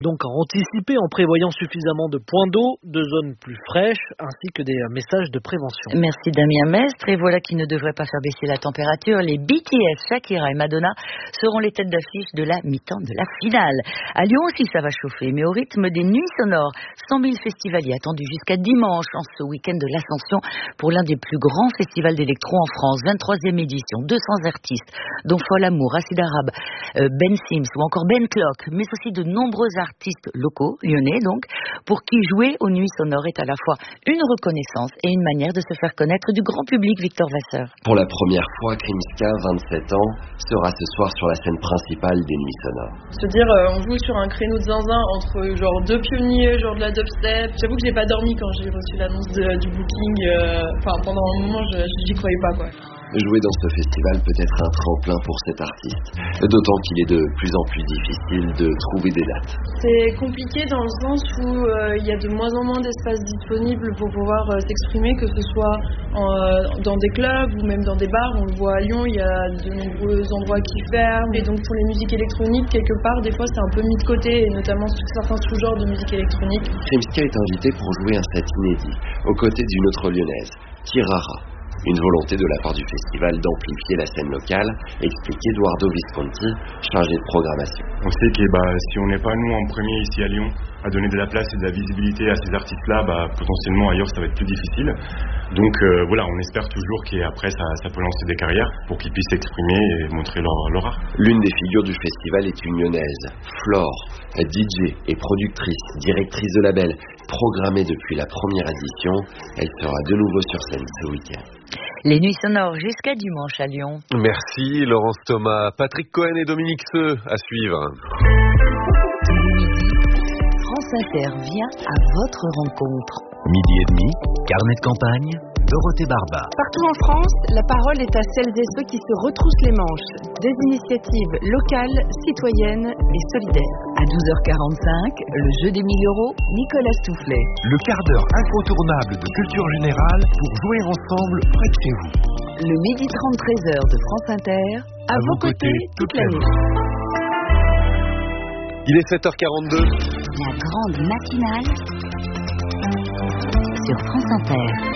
Donc à anticiper en prévoyant suffisamment de points d'eau, de zones plus fraîches, ainsi que des messages de prévention. Merci Damien Mestre. Et voilà qui ne devrait pas faire baisser la température. Les BTS, Shakira et Madonna seront les têtes d'affiche de la mi-temps de la finale. À Lyon aussi ça va chauffer, mais au rythme des nuits sonores. 100 000 festivaliers attendus jusqu'à dimanche en ce week-end de l'Ascension pour l'un des plus grands festivals d'électro en France. 23e édition, 200 artistes, dont Fol Amour, Acid Arabe, Ben Sims ou encore Ben Clock, mais aussi de nombreux artistes locaux, lyonnais donc, pour qui jouer aux nuits sonores est à la fois une reconnaissance et une manière de se faire connaître du grand public. Victor Vasseur. Pour la première fois, Krimska, 27 ans, sera ce soir sur la scène principale des nuits sonores. Se dire, on joue sur un créneau de zinzin entre genre deux pionniers, genre de la dubstep. J'avoue que j'ai pas dormi quand j'ai reçu l'annonce du booking. Pendant un moment, j'y croyais pas, quoi. Jouer dans ce festival peut être un tremplin pour cet artiste, d'autant qu'il est de plus en plus difficile de trouver des dates. C'est compliqué dans le sens où il y a de moins en moins d'espaces disponibles pour pouvoir s'exprimer, que ce soit dans des clubs ou même dans des bars. On le voit à Lyon, il y a de nombreux endroits qui ferment, et donc pour les musiques électroniques, quelque part, des fois c'est un peu mis de côté, et notamment sur certains sous-genres de musique électronique. Krimska est invité pour jouer un set inédit, aux côtés d'une autre lyonnaise, Tirara. Une volonté de la part du festival d'amplifier la scène locale, explique Eduardo Visconti, chargé de programmation. On sait que si on n'est pas nous en premier ici à Lyon à donner de la place et de la visibilité à ces artistes-là, potentiellement ailleurs ça va être plus difficile. Donc voilà, on espère toujours qu'après ça peut lancer des carrières pour qu'ils puissent s'exprimer et montrer leur art. L'une des figures du festival est une lyonnaise, Flore, DJ et productrice, directrice de label. Programmée depuis la première édition, elle sera de nouveau sur scène ce week-end. Les nuits sonores jusqu'à dimanche à Lyon. Merci Laurence Thomas, Patrick Cohen et Dominique Seux à suivre. France Inter vient à votre rencontre. Midi et demi, carnet de campagne, Dorothée Barba. Partout en France, la parole est à celles et ceux qui se retroussent les manches. Des initiatives locales, citoyennes et solidaires. À 12h45, le jeu des 1 000 euros, Nicolas Stoufflet. Le quart d'heure incontournable de culture générale pour jouer ensemble près de chez vous. Le midi 30, 13h de France Inter, à vos côtés toute la nuit. Il est 7h42. La grande matinale sur France Inter.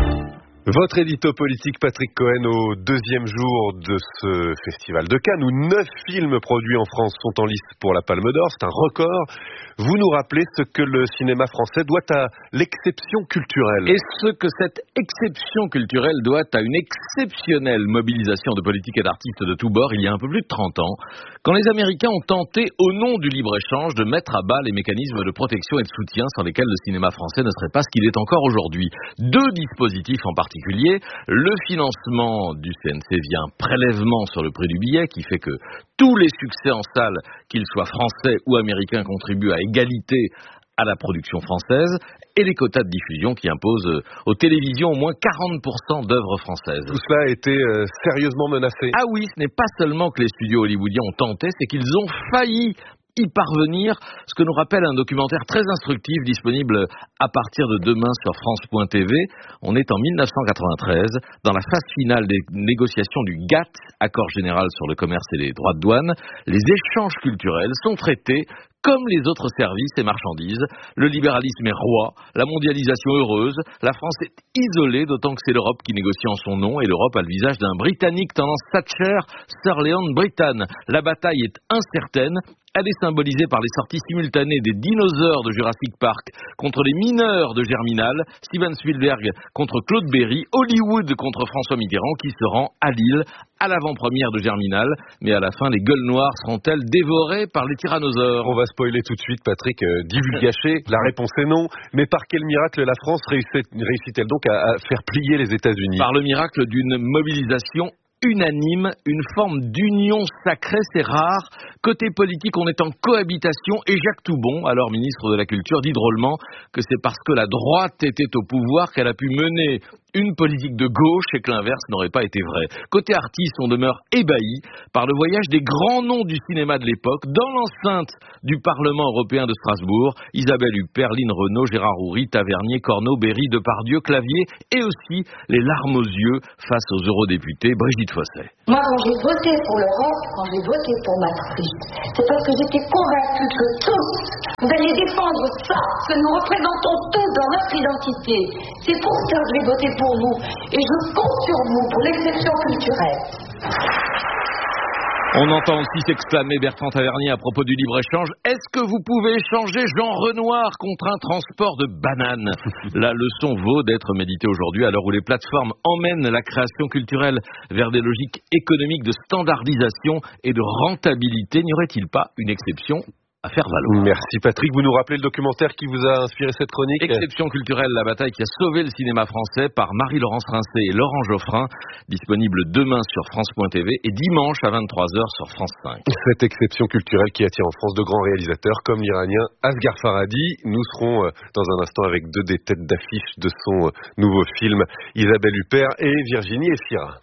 Votre édito politique Patrick Cohen au deuxième jour de ce festival de Cannes où 9 films produits en France sont en lice pour la Palme d'Or. C'est un record. Vous nous rappelez ce que le cinéma français doit à l'exception culturelle. Et ce que cette exception culturelle doit à une exceptionnelle mobilisation de politiques et d'artistes de tous bords il y a un peu plus de 30 ans, quand les Américains ont tenté, au nom du libre-échange, de mettre à bas les mécanismes de protection et de soutien sans lesquels le cinéma français ne serait pas ce qu'il est encore aujourd'hui. 2 dispositifs en particulier, le financement du CNC via un prélèvement sur le prix du billet qui fait que tous les succès en salle, qu'ils soient français ou américains, contribuent à égalité à la production française, et les quotas de diffusion qui imposent aux télévisions au moins 40% d'œuvres françaises. Tout cela a été sérieusement menacé. Ah oui, ce n'est pas seulement que les studios hollywoodiens ont tenté, c'est qu'ils ont failli y parvenir, ce que nous rappelle un documentaire très instructif disponible à partir de demain sur France.tv. On est en 1993, dans la phase finale des négociations du GATT, Accord général sur le commerce et les droits de douane. Les échanges culturels sont traités comme les autres services et marchandises. Le libéralisme est roi, la mondialisation heureuse, la France est isolée, d'autant que c'est l'Europe qui négocie en son nom, et l'Europe a le visage d'un Britannique tendance Thatcher, Sir Léon Brittan. La bataille est incertaine. Elle est symbolisée par les sorties simultanées des dinosaures de Jurassic Park contre les mineurs de Germinal, Steven Spielberg contre Claude Berry, Hollywood contre François Mitterrand qui se rend à Lille à l'avant-première de Germinal. Mais à la fin, les gueules noires seront-elles dévorées par les tyrannosaures? On va spoiler tout de suite, Patrick. Divulgaché, la réponse est non. Mais par quel miracle la France réussit-elle donc à faire plier les États-Unis? Par le miracle d'une mobilisation unanime, une forme d'union sacrée, c'est rare. Côté politique, on est en cohabitation et Jacques Toubon, alors ministre de la Culture, dit drôlement que c'est parce que la droite était au pouvoir qu'elle a pu mener une politique de gauche et que l'inverse n'aurait pas été vrai. Côté artistes, on demeure ébahi par le voyage des grands noms du cinéma de l'époque dans l'enceinte du Parlement européen de Strasbourg. Isabelle Huppert, Lynn Renaud, Gérard Houry, Tavernier, Corneau, Berry, Depardieu, Clavier et aussi les larmes aux yeux face aux eurodéputés. Brigitte Fosset. Moi, quand j'ai voté pour l'Europe, quand j'ai voté pour Maastricht, c'est parce que j'étais convaincue que tous, vous alliez défendre ça, que nous représentons tous dans notre identité. C'est pour ça que j'ai voté pour vous. Et je compte sur vous pour l'exception culturelle. On entend aussi s'exclamer Bertrand Tavernier à propos du libre-échange. Est-ce que vous pouvez échanger Jean Renoir contre un transport de bananes? La leçon vaut d'être méditée aujourd'hui à l'heure où les plateformes emmènent la création culturelle vers des logiques économiques de standardisation et de rentabilité. N'y aurait-il pas une exception à faire valoir? Merci Patrick, vous nous rappelez le documentaire qui vous a inspiré cette chronique? Exception culturelle, la bataille qui a sauvé le cinéma français, par Marie-Laurence Rincé et Laurent Geoffrin, disponible demain sur France.tv et dimanche à 23h sur France 5. Cette exception culturelle qui attire en France de grands réalisateurs comme l'Iranien Asghar Farhadi. Nous serons dans un instant avec deux des têtes d'affiche de son nouveau film, Isabelle Huppert et Virginie Efira.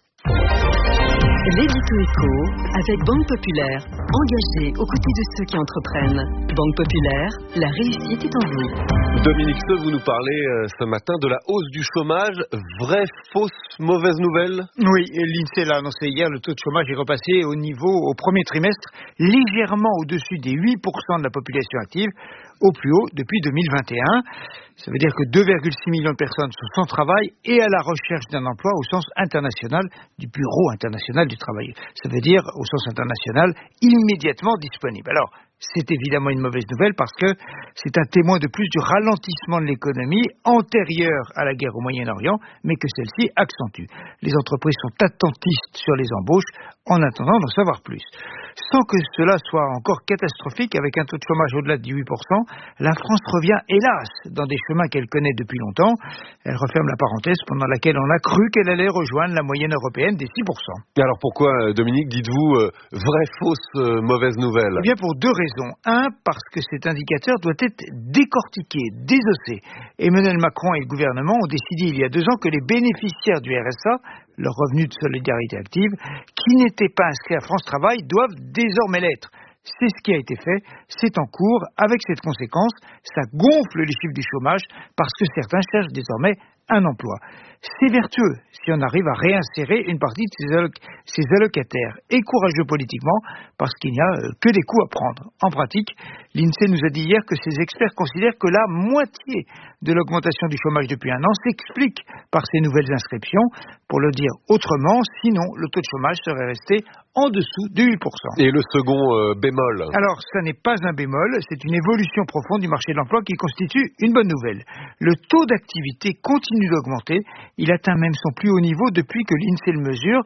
L'édito éco avec Banque Populaire, engagée aux côtés de ceux qui entreprennent. Banque Populaire, la réussite est en vous. Dominique Seux, vous nous parlez ce matin de la hausse du chômage. Vraie, fausse, mauvaise nouvelle? Oui, l'INSEE l'a annoncé hier, le taux de chômage est repassé au premier trimestre, légèrement au-dessus des 8% de la population active, au plus haut depuis 2021. Ça veut dire que 2,6 millions de personnes sont sans travail et à la recherche d'un emploi au sens international du Bureau international du travail. Ça veut dire au sens international immédiatement disponible. Alors, c'est évidemment une mauvaise nouvelle parce que c'est un témoin de plus du ralentissement de l'économie antérieure à la guerre au Moyen-Orient, mais que celle-ci accentue. Les entreprises sont attentistes sur les embauches en attendant d'en savoir plus. Sans que cela soit encore catastrophique, avec un taux de chômage au-delà de 8%, la France revient, hélas, dans des chemins qu'elle connaît depuis longtemps. Elle referme la parenthèse pendant laquelle on a cru qu'elle allait rejoindre la moyenne européenne des 6%. Alors pourquoi, Dominique, dites-vous vraie, fausse, mauvaise nouvelle? Eh bien pour deux raisons. Un, parce que cet indicateur doit être décortiqué, désossé. Emmanuel Macron et le gouvernement ont décidé il y a 2 ans que les bénéficiaires du RSA, leur revenu de solidarité active, qui n'étaient pas inscrits à France Travail, doivent désormais l'être. C'est ce qui a été fait, c'est en cours. Avec cette conséquence, ça gonfle les chiffres du chômage parce que certains cherchent désormais un emploi. C'est vertueux si on arrive à réinsérer une partie de ces allocataires et courageux politiquement parce qu'il n'y a que des coups à prendre. En pratique, l'INSEE nous a dit hier que ses experts considèrent que la moitié de l'augmentation du chômage depuis 1 an s'explique par ces nouvelles inscriptions. Pour le dire autrement, sinon le taux de chômage serait resté en dessous de 8%. Et le second bémol? Alors, ça n'est pas un bémol, c'est une évolution profonde du marché de l'emploi qui constitue une bonne nouvelle. Le taux d'activité continue d'augmenter, il atteint même son plus haut niveau depuis que l'INSEE le mesure,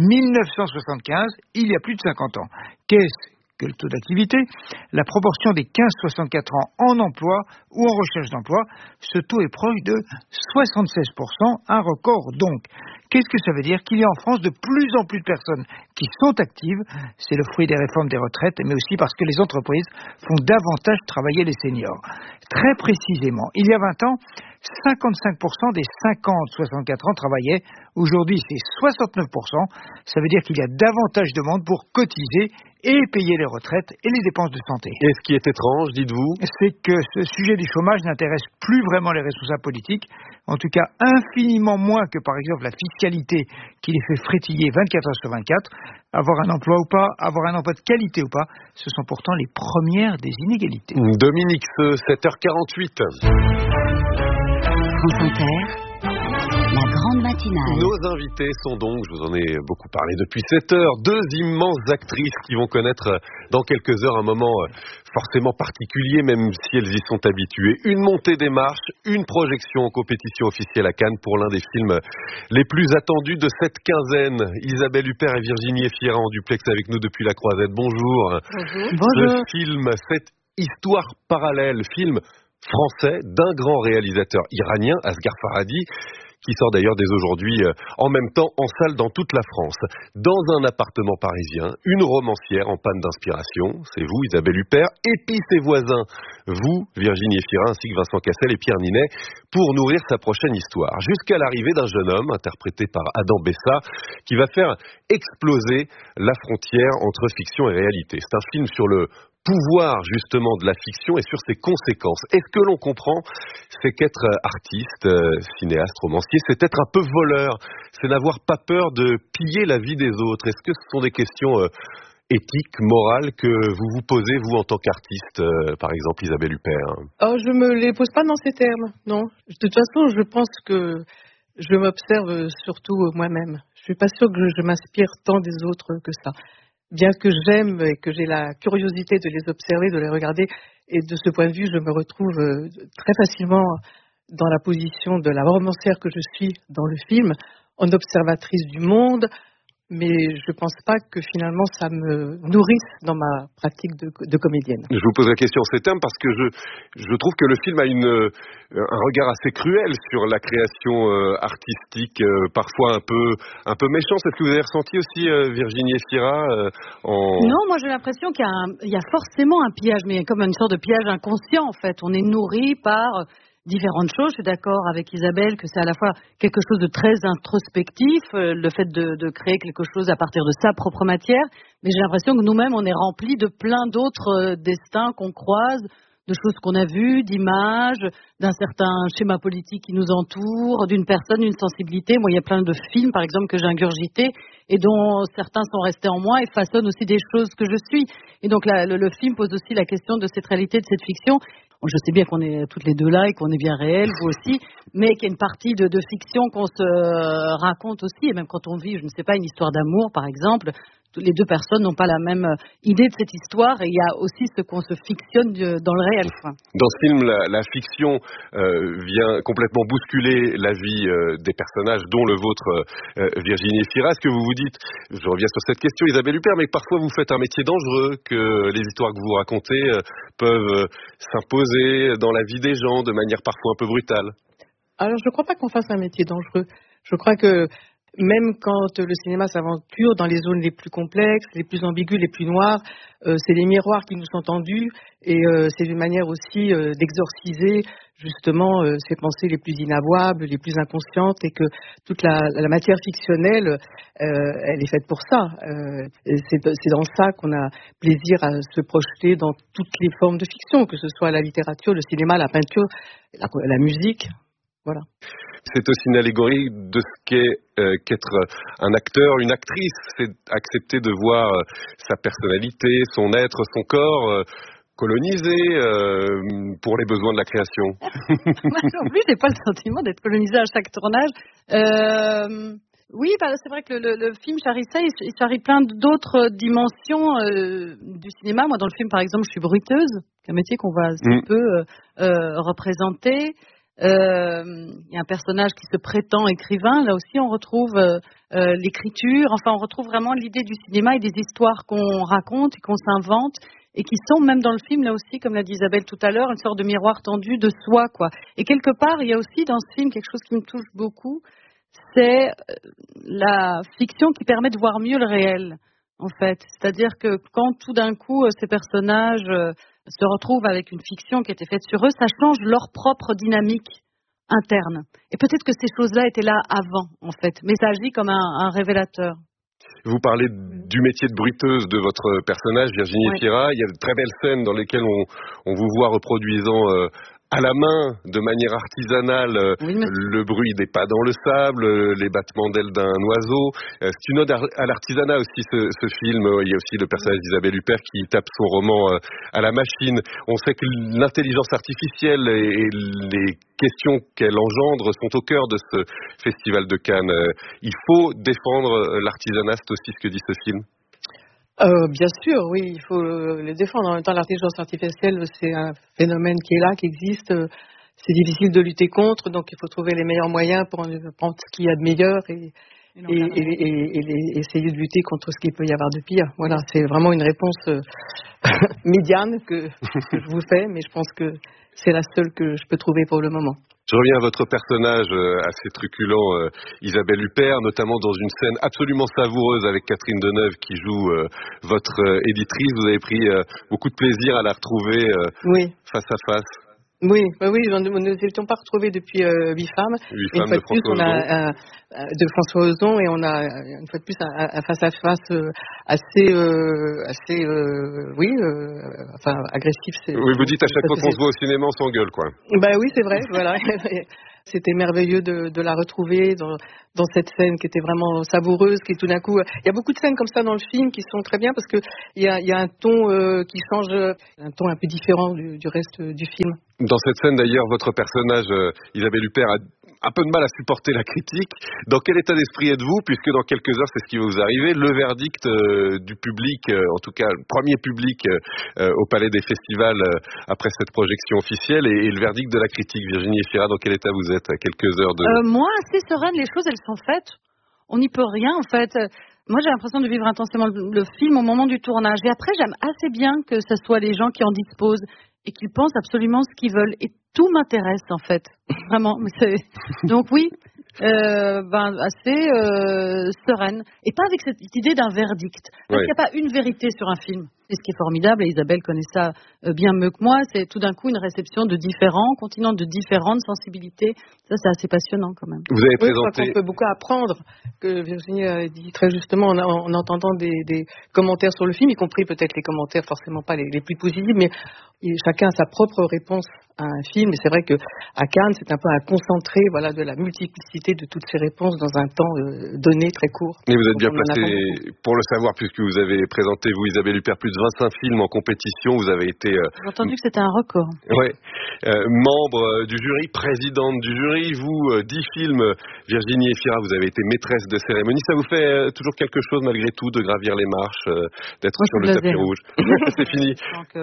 1975, il y a plus de 50 ans. Qu'est-ce que le taux d'activité? La proportion des 15-64 ans en emploi ou en recherche d'emploi, ce taux est proche de 76%, un record donc. Qu'est-ce que ça veut dire? Qu'il y a en France de plus en plus de personnes qui sont actives, c'est le fruit des réformes des retraites, mais aussi parce que les entreprises font davantage travailler les seniors. Très précisément, il y a 20 ans, 55% des 50-64 ans travaillaient. Aujourd'hui, c'est 69%. Ça veut dire qu'il y a davantage de monde pour cotiser et payer les retraites et les dépenses de santé. Et ce qui est étrange, dites-vous? C'est que ce sujet du chômage n'intéresse plus vraiment les responsables politiques, en tout cas infiniment moins que par exemple la fiscalité qui les fait frétiller 24 heures sur 24. Avoir un emploi ou pas, avoir un emploi de qualité ou pas, ce sont pourtant les premières des inégalités. Dominique, 7h48. France Inter, la grande matinale. Nos invités sont donc, je vous en ai beaucoup parlé depuis 7 heures, 2 immenses actrices qui vont connaître dans quelques heures un moment forcément particulier, même si elles y sont habituées. Une montée des marches, une projection en compétition officielle à Cannes pour l'un des films les plus attendus de cette quinzaine. Isabelle Huppert et Virginie Efira en duplex avec nous depuis la Croisette. Bonjour. Bonjour. Ce film, cette histoire parallèle, film français d'un grand réalisateur iranien, Asghar Farhadi, qui sort d'ailleurs dès aujourd'hui en même temps en salle dans toute la France. Dans un appartement parisien, une romancière en panne d'inspiration, c'est vous Isabelle Huppert, et puis ses voisins vous, Virginie Efira, ainsi que Vincent Cassel et Pierre Ninet, pour nourrir sa prochaine histoire. Jusqu'à l'arrivée d'un jeune homme, interprété par Adam Bessa, qui va faire exploser la frontière entre fiction et réalité. C'est un film sur le pouvoir justement de la fiction et sur ses conséquences. Et ce que l'on comprend, c'est qu'être artiste, cinéaste, romancier, c'est être un peu voleur, c'est n'avoir pas peur de piller la vie des autres. Est-ce que ce sont des questions éthiques, morales que vous vous posez, vous, en tant qu'artiste, par exemple, Isabelle Huppert? Je me les pose pas dans ces termes, non. De toute façon, je pense que je m'observe surtout moi-même. Je suis pas sûre que je m'inspire tant des autres que ça. Bien que j'aime et que j'ai la curiosité de les observer, de les regarder, et de ce point de vue, je me retrouve très facilement dans la position de la romancière que je suis dans le film, en observatrice du monde, mais je pense pas que finalement ça me nourrisse dans ma pratique de comédienne. Je vous pose la question en ces termes parce que je trouve que le film a un regard assez cruel sur la création artistique, parfois un peu méchant. C'est ce que vous avez ressenti aussi, Virginie Efira Non, moi j'ai l'impression qu'il y a forcément un pillage, mais comme une sorte de pillage inconscient en fait. On est nourri par différentes choses. Je suis d'accord avec Isabelle que c'est à la fois quelque chose de très introspectif, le fait de créer quelque chose à partir de sa propre matière, mais j'ai l'impression que nous-mêmes, on est remplis de plein d'autres destins qu'on croise, de choses qu'on a vues, d'images, d'un certain schéma politique qui nous entoure, d'une personne, d'une sensibilité. Moi, il y a plein de films, par exemple, que j'ai ingurgités et dont certains sont restés en moi et façonnent aussi des choses que je suis. Et donc, le film pose aussi la question de cette réalité, de cette fiction. Bon, je sais bien qu'on est toutes les deux là et qu'on est bien réels, vous aussi, mais qu'il y a une partie de fiction qu'on se raconte aussi, et même quand on vit, je ne sais pas, une histoire d'amour, par exemple, les deux personnes n'ont pas la même idée de cette histoire, et il y a aussi ce qu'on se fictionne dans le réel. Dans ce film, la fiction vient complètement bousculer la vie des personnages, dont le vôtre, Virginie Efira. Est-ce que vous vous dites, je reviens sur cette question, Isabelle Huppert, mais parfois vous faites un métier dangereux, que les histoires que vous racontez peuvent s'imposer dans la vie des gens de manière parfois un peu brutale? Alors, je ne crois pas qu'on fasse un métier dangereux. Je crois que même quand le cinéma s'aventure dans les zones les plus complexes, les plus ambiguës, les plus noires, c'est des miroirs qui nous sont tendus et c'est une manière aussi d'exorciser justement ces pensées les plus inavouables, les plus inconscientes, et que toute la matière fictionnelle, elle est faite pour ça. C'est dans ça qu'on a plaisir à se projeter dans toutes les formes de fiction, que ce soit la littérature, le cinéma, la peinture, la musique. Voilà. C'est aussi une allégorie de ce qu'est qu'être un acteur, une actrice. C'est accepter de voir sa personnalité, son être, son corps colonisé pour les besoins de la création. Moi non plus, j'ai pas le sentiment d'être colonisé à chaque tournage. Oui, c'est vrai que le film charrie ça, il charrie plein d'autres dimensions du cinéma. Moi, dans le film, par exemple, je suis bruiteuse, un métier qu'on voit assez peu représenter. Il y a un personnage qui se prétend écrivain. Là aussi, on retrouve l'écriture. Enfin, on retrouve vraiment l'idée du cinéma et des histoires qu'on raconte et qu'on s'invente et qui sont, même dans le film, là aussi, comme l'a dit Isabelle tout à l'heure, une sorte de miroir tendu de soi, quoi. Et quelque part, il y a aussi dans ce film quelque chose qui me touche beaucoup, c'est la fiction qui permet de voir mieux le réel, en fait. C'est-à-dire que quand tout d'un coup, ces personnages se retrouvent avec une fiction qui a été faite sur eux, ça change leur propre dynamique interne. Et peut-être que ces choses-là étaient là avant, en fait, mais ça agit comme un révélateur. Vous parlez du métier de bruiteuse de votre personnage, Virginie Efira. Il y a de très belles scènes dans lesquelles on vous voit reproduisant à la main, de manière artisanale, le bruit des pas dans le sable, les battements d'ailes d'un oiseau. C'est une ode à l'artisanat aussi, ce film. Il y a aussi le personnage d'Isabelle Huppert qui tape son roman à la machine. On sait que l'intelligence artificielle et les questions qu'elle engendre sont au cœur de ce festival de Cannes. Il faut défendre l'artisanat, c'est aussi ce que dit ce film. Bien sûr, oui, il faut le défendre. En même temps, l'intelligence artificielle, c'est un phénomène qui est là, qui existe. C'est difficile de lutter contre, donc il faut trouver les meilleurs moyens pour prendre ce qu'il y a de meilleur et essayer de lutter contre ce qu'il peut y avoir de pire. Voilà, c'est vraiment une réponse médiane que je vous fais, mais je pense que c'est la seule que je peux trouver pour le moment. Je reviens à votre personnage assez truculent, Isabelle Huppert, notamment dans une scène absolument savoureuse avec Catherine Deneuve qui joue votre éditrice. Vous avez pris beaucoup de plaisir à la retrouver face à face. Oui, nous ne nous étions pas retrouvés depuis 8 femmes. Une fois de plus, on a de François Ozon et on a une fois de plus un face-à-face assez agressif. Oui, vous dites à chaque fois qu'on se voit au cinéma, on s'engueule, quoi. Bah oui, c'est vrai, voilà. C'était merveilleux de la retrouver dans cette scène qui était vraiment savoureuse, qui tout d'un coup... Il y a beaucoup de scènes comme ça dans le film qui sont très bien parce qu'il y a un ton qui change, un ton un peu différent du reste du film. Dans cette scène, d'ailleurs, votre personnage, Isabelle Huppert, a un peu de mal à supporter la critique. Dans quel état d'esprit êtes-vous, puisque dans quelques heures, c'est ce qui va vous arriver, le verdict du public, en tout cas le premier public au Palais des Festivals après cette projection officielle, et le verdict de la critique. Virginie Efira, dans quel état vous êtes à quelques heures de... Moi, assez sereine, les choses, elles sont faites. On n'y peut rien, en fait. Moi, j'ai l'impression de vivre intensément le film au moment du tournage. Et après, j'aime assez bien que ce soit les gens qui en disposent et qu'ils pensent absolument ce qu'ils veulent. Et tout m'intéresse, en fait. Vraiment. Donc oui, assez sereine. Et pas avec cette idée d'un verdict. Parce qu'il n'y a pas une vérité sur un film. Et ce qui est formidable, et Isabelle connaît ça bien mieux que moi, c'est tout d'un coup une réception de différents continents, de différentes sensibilités. Ça, c'est assez passionnant quand même. Vous avez présenté... je crois qu'on peut beaucoup apprendre, que Virginie a dit très justement en entendant des commentaires sur le film, y compris peut-être les commentaires forcément pas les plus positifs, mais chacun a sa propre réponse à un film. Et c'est vrai qu'à Cannes, c'est un peu un concentré de la multiplicité de toutes ces réponses dans un temps donné très court. Mais vous êtes bien placé pour le savoir, puisque vous avez présenté, vous Isabelle Huppert, plus de 25 films en compétition. Vous avez été... J'ai entendu que c'était un record. Oui. Membre du jury, présidente du jury. Vous, 10 films. Virginie Efira, vous avez été maîtresse de cérémonie. Ça vous fait toujours quelque chose, malgré tout, de gravir les marches, d'être sur le tapis rouge? C'est fini. Donc,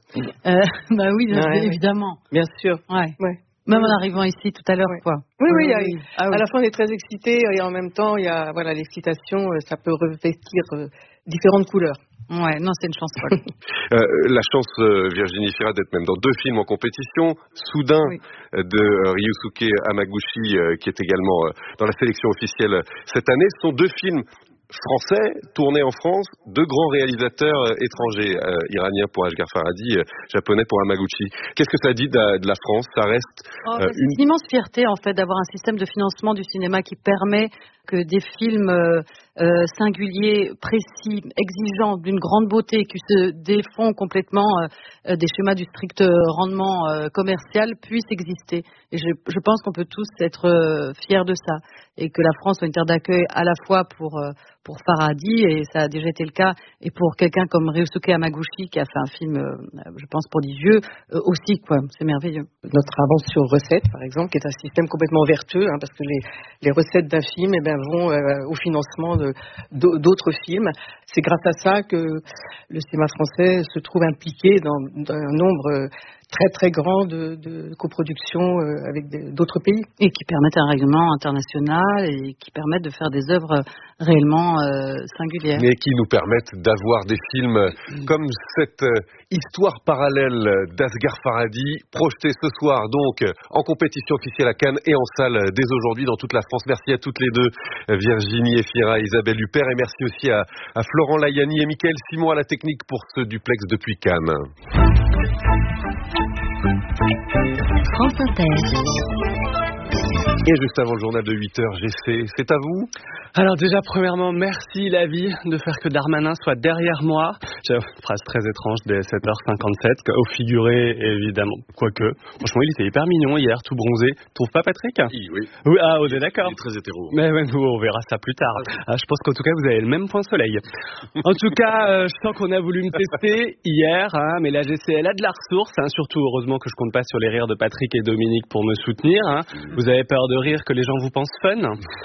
bah oui, évidemment. Bien sûr. Ouais. Même en arrivant ici tout à l'heure, quoi. Oui. À la fin, on est très excités et en même temps, il y a l'excitation, ça peut revêtir différentes couleurs. Ouais, non, c'est une chance folle. La chance, Virginie Efira, d'être même dans 2 films en compétition. Soudain, de Ryusuke Hamaguchi, qui est également dans la sélection officielle cette année. Ce sont 2 films français, tournés en France, 2 grands réalisateurs étrangers, iraniens pour Asghar Farhadi, japonais pour Hamaguchi. Qu'est-ce que ça dit de la France? Ça reste c'est une immense fierté, en fait, d'avoir un système de financement du cinéma qui permet que des films singuliers, précis, exigeants, d'une grande beauté, qui se défont complètement des schémas du strict rendement commercial, puissent exister. Et je pense qu'on peut tous être fiers de ça. Et que la France soit une terre d'accueil à la fois pour Farhadi, et ça a déjà été le cas, et pour quelqu'un comme Ryusuke Hamaguchi, qui a fait un film, je pense, pour 10 yeux, aussi, quoi. C'est merveilleux. Notre avance sur recettes, par exemple, qui est un système complètement vertueux, parce que les recettes d'un film vont au financement d'autres films. C'est grâce à ça que le cinéma français se trouve impliqué dans un nombre très très grand de coproductions avec d'autres pays. Et qui permettent un règlement international et qui permettent de faire des œuvres réellement singulières. Mais qui nous permettent d'avoir des films comme cette histoire parallèle d'Asghar Farhadi, projetée ce soir donc en compétition officielle à Cannes et en salle dès aujourd'hui dans toute la France. Merci à toutes les 2, Virginie Efira et Isabelle Huppert, et merci aussi à Florent Layani et Mickaël Simon à la technique pour ce duplex depuis Cannes. France Inter. Et juste avant le journal de 8h, GC, c'est à vous. Alors déjà, premièrement, merci la vie de faire que Darmanin soit derrière moi. J'ai une phrase très étrange dès 7h57, au figuré, évidemment. Quoique, franchement, il était hyper mignon hier, tout bronzé. Trouve pas, Patrick? Oui. Ah, on est d'accord. Il est très hétéro. Mais nous, on verra ça plus tard. Je pense qu'en tout cas, vous avez le même point soleil. En tout cas, je sens qu'on a voulu me tester hier, mais la GC, elle a de la ressource. Surtout, heureusement que je compte pas sur les rires de Patrick et Dominique pour me soutenir. Vous avez peur de de rire que les gens vous pensent fun.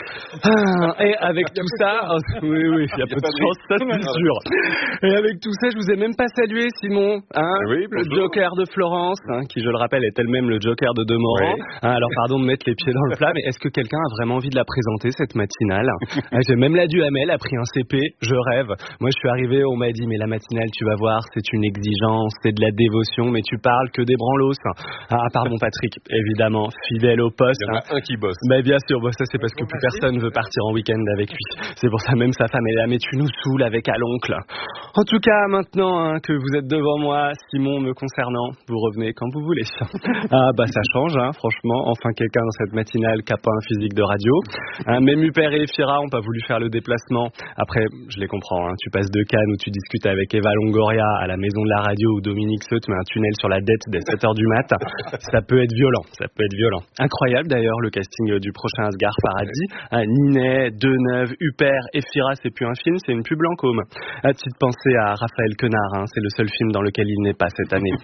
Et avec tout ça, oui, il y a peu de chance, ça c'est sûr. Et avec tout ça, je vous ai même pas salué, Simon, le Joker de Florence, qui je le rappelle est elle-même le Joker de Demorand. Alors pardon de mettre les pieds dans le plat, mais est-ce que quelqu'un a vraiment envie de la présenter cette matinale? J'ai même la Duhamel a pris un CP, je rêve. Moi je suis arrivé, on m'a dit mais la matinale tu vas voir, c'est une exigence, c'est de la dévotion, mais tu parles que des branlos. Pardon Patrick, évidemment, fidèle au poste. Il y en a un qui bosse. Mais bien sûr, ça c'est parce que plus personne veut partir en week-end avec lui. C'est pour ça même sa femme est là, mais tu nous saoules avec à l'oncle. En tout cas, maintenant que vous êtes devant moi, Simon me concernant, vous revenez quand vous voulez. Ça change, franchement. Enfin, quelqu'un dans cette matinale qui n'a pas un physique de radio. Même Huppert et Efira n'ont pas voulu faire le déplacement. Après, je les comprends. Tu passes de Cannes où tu discutes avec Eva Longoria à la maison de la radio où Dominique Seux te met un tunnel sur la dette dès 7h du mat. Ça peut être violent. Incroyable d'ailleurs le casting du prochain Asghar Paradis. Ninet, Deneuve, Huppert, Efira, c'est plus un film, c'est une pub Lancôme. Petite pensée à Raphaël Quenard, c'est le seul film dans lequel il n'est pas cette année.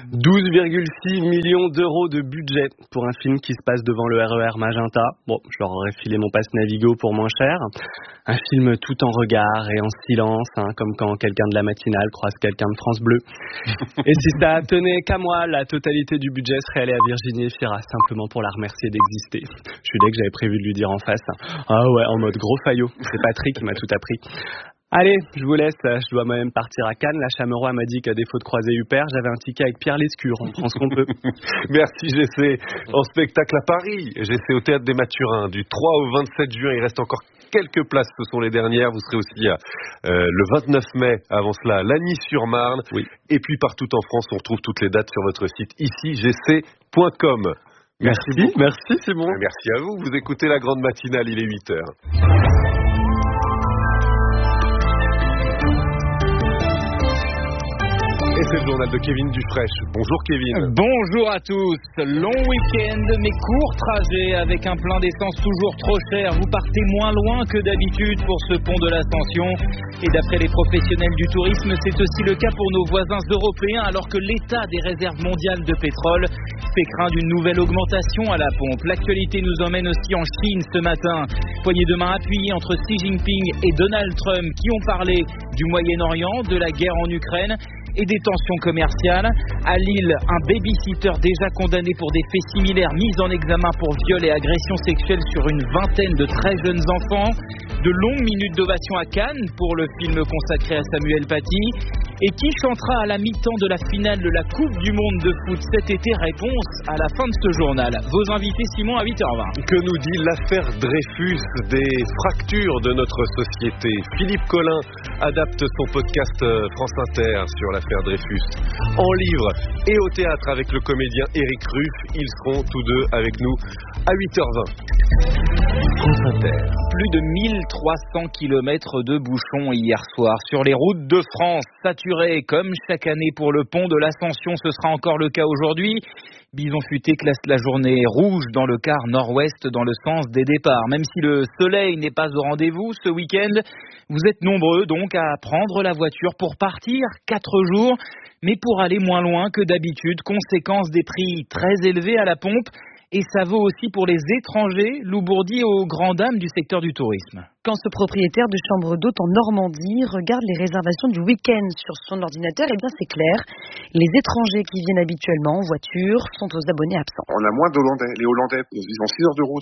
12,6 millions d'euros de budget pour un film qui se passe devant le RER Magenta. Bon, je leur aurais filé mon pass Navigo pour moins cher. Un film tout en regard et en silence, comme quand quelqu'un de la matinale croise quelqu'un de France Bleu. Et si ça tenait qu'à moi, la totalité du budget serait allée à Virginie Efira, simplement pour la remercier d'exister. Je suis dès que j'avais prévu de lui dire en face. En mode gros faillot. C'est Patrick qui m'a tout appris. Allez, je vous laisse, je dois moi-même partir à Cannes. La Chameroy m'a dit qu'à défaut de croiser Huppert, j'avais un ticket avec Pierre Lescure, on prend ce qu'on peut. Merci Jessé. En spectacle à Paris, Jessé au Théâtre des Mathurins, du 3 au 27 juin, il reste encore quelques places, ce sont les dernières. Vous serez aussi le 29 mai, avant cela, Lagny-sur-Marne. Oui. Et puis partout en France, on retrouve toutes les dates sur votre site ici, jessé.com. Merci Simon. Merci à vous, vous écoutez la grande matinale, il est 8h. Et c'est le journal de Kevin Dufresne. Bonjour Kevin. Bonjour à tous. Long week-end, mais court trajet avec un plein d'essence toujours trop cher. Vous partez moins loin que d'habitude pour ce pont de l'Ascension. Et d'après les professionnels du tourisme, c'est aussi le cas pour nos voisins européens, alors que l'état des réserves mondiales de pétrole fait craindre une nouvelle augmentation à la pompe. L'actualité nous emmène aussi en Chine ce matin. Poignée de main appuyée entre Xi Jinping et Donald Trump qui ont parlé du Moyen-Orient, de la guerre en Ukraine et des tensions commerciales. À Lille, un babysitter déjà condamné pour des faits similaires mis en examen pour viol et agression sexuelle sur une vingtaine de très jeunes enfants. De longues minutes d'ovation à Cannes pour le film consacré à Samuel Paty. Et qui chantera à la mi-temps de la finale de la Coupe du Monde de foot cet été? Réponse à la fin de ce journal. Vos invités, Simon, à 8h20. Que nous dit l'affaire Dreyfus, des fractures de notre société? Philippe Collin adapte son podcast France Inter sur l'affaire Dreyfus. En livre et au théâtre avec le comédien Éric Ruff. Ils seront tous deux avec nous à 8h20. France Inter. Plus de 1300 km de bouchons hier soir sur les routes de France, saturées comme chaque année pour le pont de l'Ascension. Ce sera encore le cas aujourd'hui. Bison Futé classe la journée rouge dans le quart nord-ouest dans le sens des départs. Même si le soleil n'est pas au rendez-vous ce week-end, vous êtes nombreux donc à prendre la voiture pour partir 4 jours, mais pour aller moins loin que d'habitude. Conséquence des prix très élevés à la pompe. Et ça vaut aussi pour les étrangers, Loubourdi aux grandes dames du secteur du tourisme. Quand ce propriétaire de chambre d'hôte en Normandie regarde les réservations du week-end sur son ordinateur, bien c'est clair, les étrangers qui viennent habituellement en voiture sont aux abonnés absents. On a moins d'Hollandais. Les Hollandais, ils ont 6 heures de route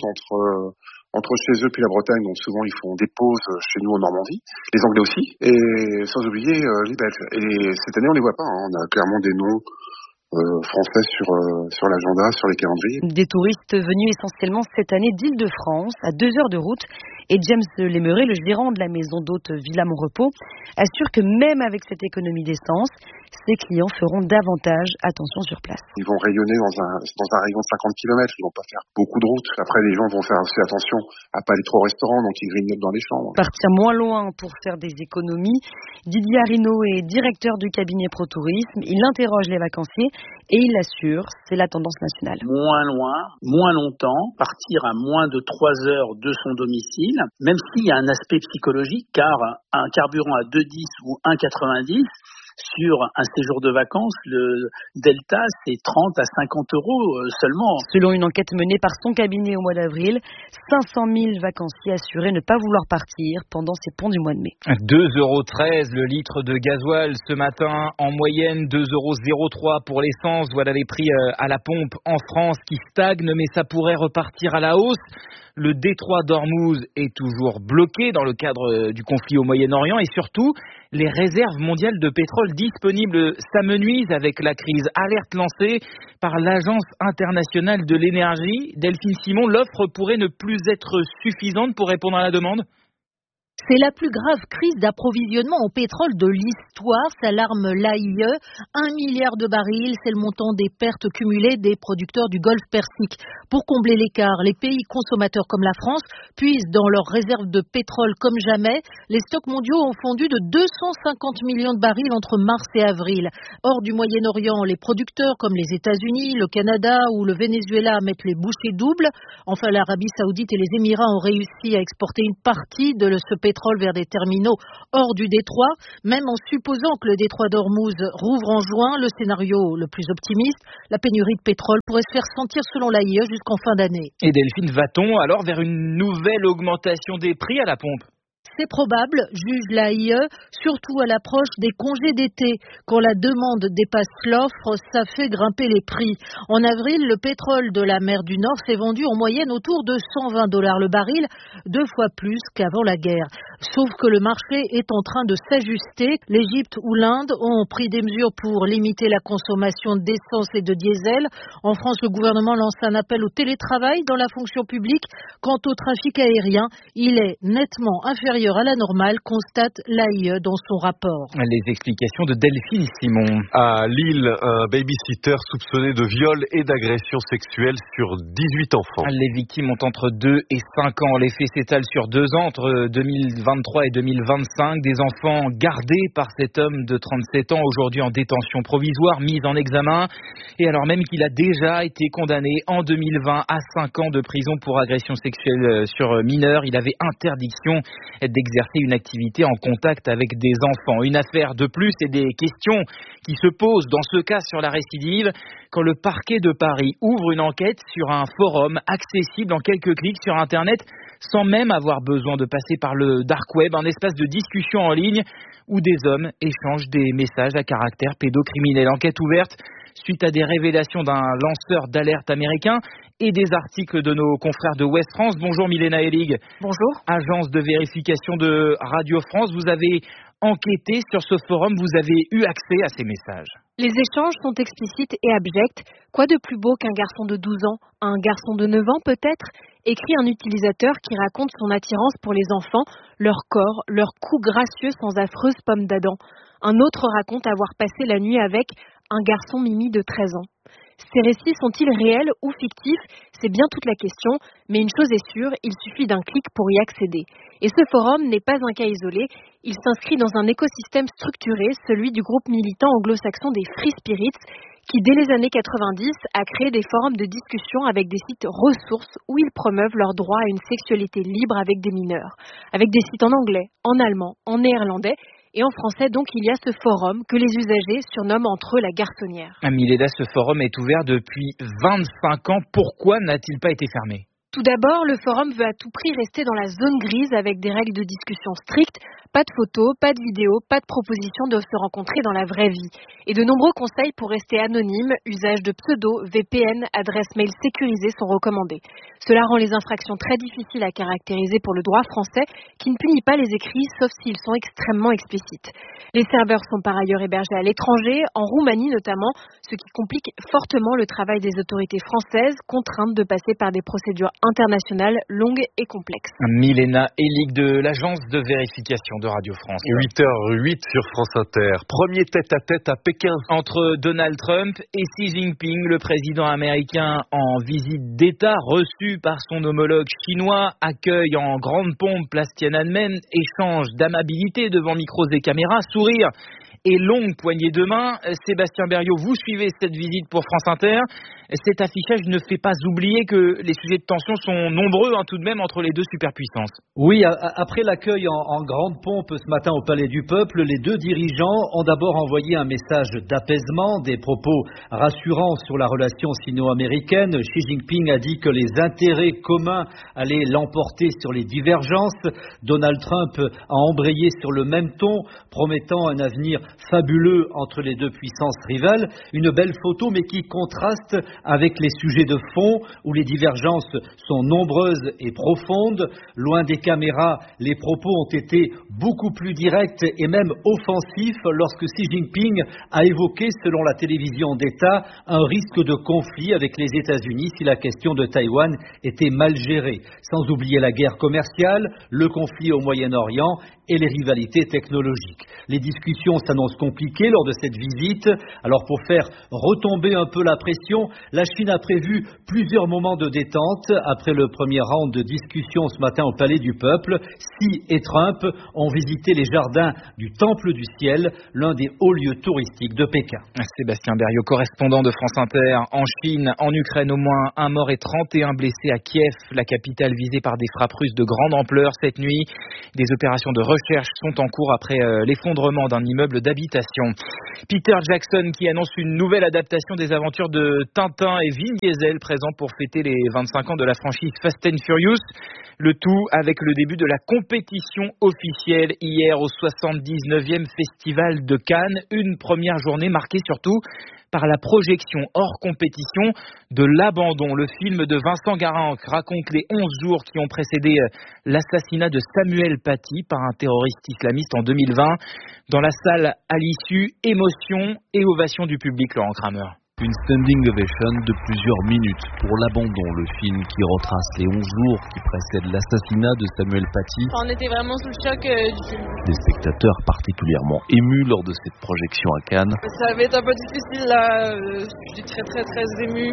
entre chez eux puis la Bretagne, donc souvent ils font des pauses chez nous en Normandie. Les Anglais aussi, et sans oublier les Belges. Et cette année on les voit pas, on a clairement des noms français sur l'agenda, sur les calendriers. Des touristes venus essentiellement cette année d'Île-de-France, à 2 heures de route. Et James Lemeray, le gérant de la maison d'hôte Villa Mon Repos, assure que même avec cette économie d'essence, ses clients feront davantage attention sur place. Ils vont rayonner dans un rayon de 50 km, ils vont pas faire beaucoup de routes. Après, les gens vont faire aussi attention à pas aller trop au restaurant, donc ils grignotent dans les chambres. Partir moins loin pour faire des économies. Didier Arinaud est directeur du cabinet ProTourisme. Il interroge les vacanciers et il assure, c'est la tendance nationale. Moins loin, moins longtemps, partir à moins de 3 heures de son domicile, même s'il y a un aspect psychologique, car un carburant à 2,10 ou 1,90, sur un séjour de vacances, le delta, c'est 30 à 50 euros seulement. Selon une enquête menée par son cabinet au mois d'avril, 500 000 vacanciers assuraient ne pas vouloir partir pendant ces ponts du mois de mai. 2,13 € le litre de gasoil ce matin, en moyenne 2,03 € pour l'essence. Voilà les prix à la pompe en France qui stagnent, mais ça pourrait repartir à la hausse. Le détroit d'Ormuz est toujours bloqué dans le cadre du conflit au Moyen-Orient et surtout, les réserves mondiales de pétrole disponibles s'amenuisent avec la crise. Alerte lancée par l'Agence internationale de l'énergie. Delphine Simon, l'offre pourrait ne plus être suffisante pour répondre à la demande ? C'est la plus grave crise d'approvisionnement en pétrole de l'histoire, s'alarme l'AIE. 1 milliard de barils, c'est le montant des pertes cumulées des producteurs du Golfe Persique. Pour combler l'écart, les pays consommateurs comme la France puisent dans leurs réserves de pétrole comme jamais. Les stocks mondiaux ont fondu de 250 millions de barils entre mars et avril. Hors du Moyen-Orient, les producteurs comme les États-Unis, le Canada ou le Venezuela mettent les bouchées doubles. Enfin, l'Arabie Saoudite et les Émirats ont réussi à exporter une partie de ce pétrole vers des terminaux hors du détroit. Même en supposant que le détroit d'Ormuz rouvre en juin, le scénario le plus optimiste, la pénurie de pétrole pourrait se faire sentir selon l'AIE jusqu'en fin d'année. Et Delphine, va-t-on alors vers une nouvelle augmentation des prix à la pompe ? C'est probable, juge l'AIE, surtout à l'approche des congés d'été. Quand la demande dépasse l'offre, ça fait grimper les prix. En avril, le pétrole de la mer du Nord s'est vendu en moyenne autour de 120 $ le baril, 2 fois plus qu'avant la guerre. Sauf que le marché est en train de s'ajuster. L'Égypte ou l'Inde ont pris des mesures pour limiter la consommation d'essence et de diesel. En France, le gouvernement lance un appel au télétravail dans la fonction publique. Quant au trafic aérien, il est nettement inférieur à la normale, constate l'AIE dans son rapport. Les explications de Delphine Simon. À Lille, un babysitter soupçonné de viol et d'agression sexuelle sur 18 enfants. Les victimes ont entre 2 et 5 ans. Les faits s'étalent sur 2 ans, entre 2023 et 2025. Des enfants gardés par cet homme de 37 ans, aujourd'hui en détention provisoire, mis en examen. Et alors même qu'il a déjà été condamné en 2020 à 5 ans de prison pour agression sexuelle sur mineurs, il avait interdiction d'exercer une activité en contact avec des enfants. Une affaire de plus et des questions qui se posent dans ce cas sur la récidive quand le parquet de Paris ouvre une enquête sur un forum accessible en quelques clics sur Internet sans même avoir besoin de passer par le dark web, un espace de discussion en ligne où des hommes échangent des messages à caractère pédocriminel. Enquête ouverte suite à des révélations d'un lanceur d'alerte américain et des articles de nos confrères de Ouest France. Bonjour Milena Elig. Bonjour. Agence de vérification de Radio France, vous avez enquêté sur ce forum, vous avez eu accès à ces messages. Les échanges sont explicites et abjects. Quoi de plus beau qu'un garçon de 12 ans, un garçon de 9 ans peut-être, écrit un utilisateur qui raconte son attirance pour les enfants, leur corps, leur cou gracieux sans affreuse pomme d'Adam. Un autre raconte avoir passé la nuit avec un garçon mimi de 13 ans. Ces récits sont-ils réels ou fictifs ? C'est bien toute la question, mais une chose est sûre, il suffit d'un clic pour y accéder. Et ce forum n'est pas un cas isolé, il s'inscrit dans un écosystème structuré, celui du groupe militant anglo-saxon des Free Spirits, qui dès les années 90 a créé des forums de discussion avec des sites ressources où ils promeuvent leur droit à une sexualité libre avec des mineurs, avec des sites en anglais, en allemand, en néerlandais, et en français, donc, il y a ce forum que les usagers surnomment entre eux la garçonnière. Milena, ce forum est ouvert depuis 25 ans. Pourquoi n'a-t-il pas été fermé ? Tout d'abord, le forum veut à tout prix rester dans la zone grise avec des règles de discussion strictes. Pas de photos, pas de vidéos, pas de propositions de se rencontrer dans la vraie vie. Et de nombreux conseils pour rester anonyme, usage de pseudo, VPN, adresse mail sécurisée sont recommandés. Cela rend les infractions très difficiles à caractériser pour le droit français qui ne punit pas les écrits sauf s'ils sont extrêmement explicites. Les serveurs sont par ailleurs hébergés à l'étranger, en Roumanie notamment, ce qui complique fortement le travail des autorités françaises, contraintes de passer par des procédures internationales longues et complexes. Milena Elig de l'agence de vérification de Radio France. 8h08 sur France Inter. Premier tête-à-tête à Pékin. Entre Donald Trump et Xi Jinping, le président américain en visite d'État, reçu par son homologue chinois, accueil en grande pompe place Tiananmen, échange d'amabilité devant micros et caméras, sourire et longue poignée de main. Sébastien Berriot, vous suivez cette visite pour France Inter. Cet affichage ne fait pas oublier que les sujets de tension sont nombreux tout de même entre les deux superpuissances. Oui, après l'accueil en grande pompe ce matin au Palais du Peuple, les deux dirigeants ont d'abord envoyé un message d'apaisement, des propos rassurants sur la relation sino-américaine. Xi Jinping a dit que les intérêts communs allaient l'emporter sur les divergences. Donald Trump a embrayé sur le même ton, promettant un avenir fabuleux entre les deux puissances rivales. Une belle photo, mais qui contraste avec les sujets de fond, où les divergences sont nombreuses et profondes. Loin des caméras, les propos ont été beaucoup plus directs et même offensifs lorsque Xi Jinping a évoqué, selon la télévision d'État, un risque de conflit avec les États-Unis si la question de Taïwan était mal gérée. Sans oublier la guerre commerciale, le conflit au Moyen-Orient et les rivalités technologiques. Les discussions s'annoncent compliquées lors de cette visite. Alors pour faire retomber un peu la pression, la Chine a prévu plusieurs moments de détente. Après le premier round de discussion ce matin au Palais du Peuple, Xi et Trump ont visité les jardins du Temple du Ciel, l'un des hauts lieux touristiques de Pékin. Sébastien Berriot, correspondant de France Inter en Chine, en Ukraine, au moins un mort et 31 blessés à Kiev, la capitale visée par des frappes russes de grande ampleur cette nuit. Des opérations de recherche sont en cours après l'effondrement d'un immeuble d'habitation. Peter Jackson qui annonce une nouvelle adaptation des aventures de Tintin et Vin Diesel présent pour fêter les 25 ans de la franchise Fast and Furious. Le tout avec le début de la compétition officielle hier au 79e Festival de Cannes. Une première journée marquée surtout par la projection hors compétition de L'Abandon. Le film de Vincent Garanc raconte les 11 jours qui ont précédé l'assassinat de Samuel Paty par un terroriste islamiste en 2020. Dans la salle, à l'issue, émotion et ovation du public, Laurent Kramer. Une standing ovation de plusieurs minutes pour L'Abandon, le film qui retrace les 11 jours qui précèdent l'assassinat de Samuel Paty. On était vraiment sous le choc du film. Des spectateurs particulièrement émus lors de cette projection à Cannes. Ça avait été un peu difficile là, je suis très émue.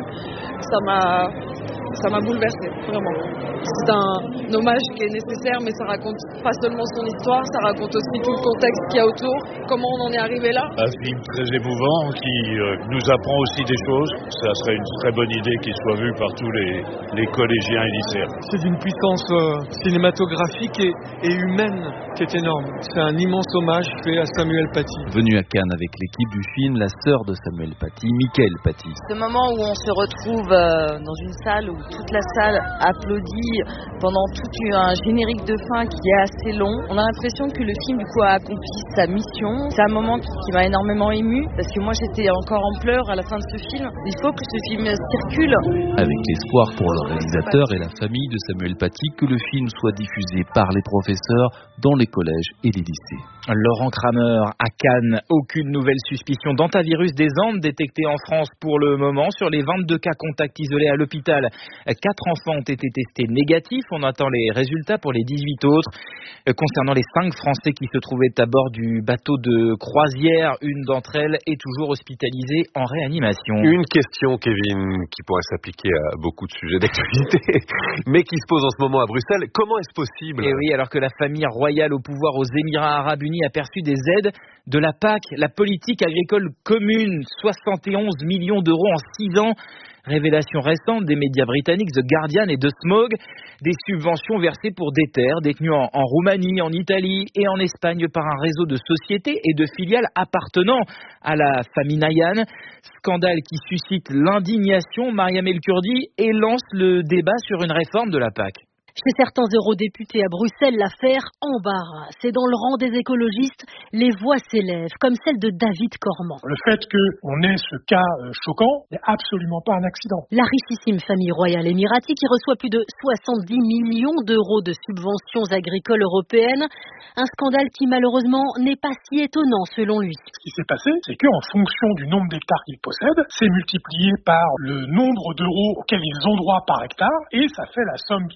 Ça m'a bouleversée, vraiment. C'est un hommage qui est nécessaire, mais ça raconte pas seulement son histoire, ça raconte aussi tout le contexte qu'il y a autour, comment on en est arrivé là. Un film très émouvant qui nous apprend aussi des choses. Ça serait une très bonne idée qu'il soit vu par tous les collégiens et lycéens. C'est d'une puissance cinématographique et humaine qui est énorme. C'est un immense hommage fait à Samuel Paty. Venu à Cannes avec l'équipe du film, la sœur de Samuel Paty, Michael Paty. Ce moment où on se retrouve dans une salle où toute la salle applaudit pendant tout un générique de fin qui est assez long. On a l'impression que le film du coup a accompli sa mission. C'est un moment qui m'a énormément émue parce que moi j'étais encore en pleurs à la fin de ce film. Il faut que ce film circule. Avec l'espoir pour le réalisateur et la famille de Samuel Paty que le film soit diffusé par les professeurs dans les collèges et les lycées. Laurent Kramer à Cannes. Aucune nouvelle suspicion d'hantavirus des Andes détectée en France pour le moment. Sur les 22 cas contacts isolés à l'hôpital, 4 enfants ont été testés négatifs. On attend les résultats pour les 18 autres. Concernant les 5 Français qui se trouvaient à bord du bateau de croisière, une d'entre elles est toujours hospitalisée en réanimation. Une question, Kevin, qui pourrait s'appliquer à beaucoup de sujets d'actualité, mais qui se pose en ce moment à Bruxelles. Comment est-ce possible ? Et oui, alors que la famille royale au pouvoir aux Émirats Arabes Unis a perçu des aides de la PAC, la politique agricole commune, 71 millions d'euros en 6 ans. Révélation récente des médias britanniques The Guardian et The Smog, des subventions versées pour des terres détenues en Roumanie, en Italie et en Espagne par un réseau de sociétés et de filiales appartenant à la famille Nayan. Scandale qui suscite l'indignation. Mariam El Kurdi et lance le débat sur une réforme de la PAC. Chez certains eurodéputés à Bruxelles, l'affaire embarrasse. Et dans le rang des écologistes, les voix s'élèvent, comme celle de David Cormand. Le fait qu'on ait ce cas choquant n'est absolument pas un accident. La richissime famille royale émiratie qui reçoit plus de 70 millions d'euros de subventions agricoles européennes. Un scandale qui malheureusement n'est pas si étonnant selon lui. Ce qui s'est passé, c'est qu'en fonction du nombre d'hectares qu'ils possèdent, c'est multiplié par le nombre d'euros auxquels ils ont droit par hectare et ça fait la somme qu'ils ont touchée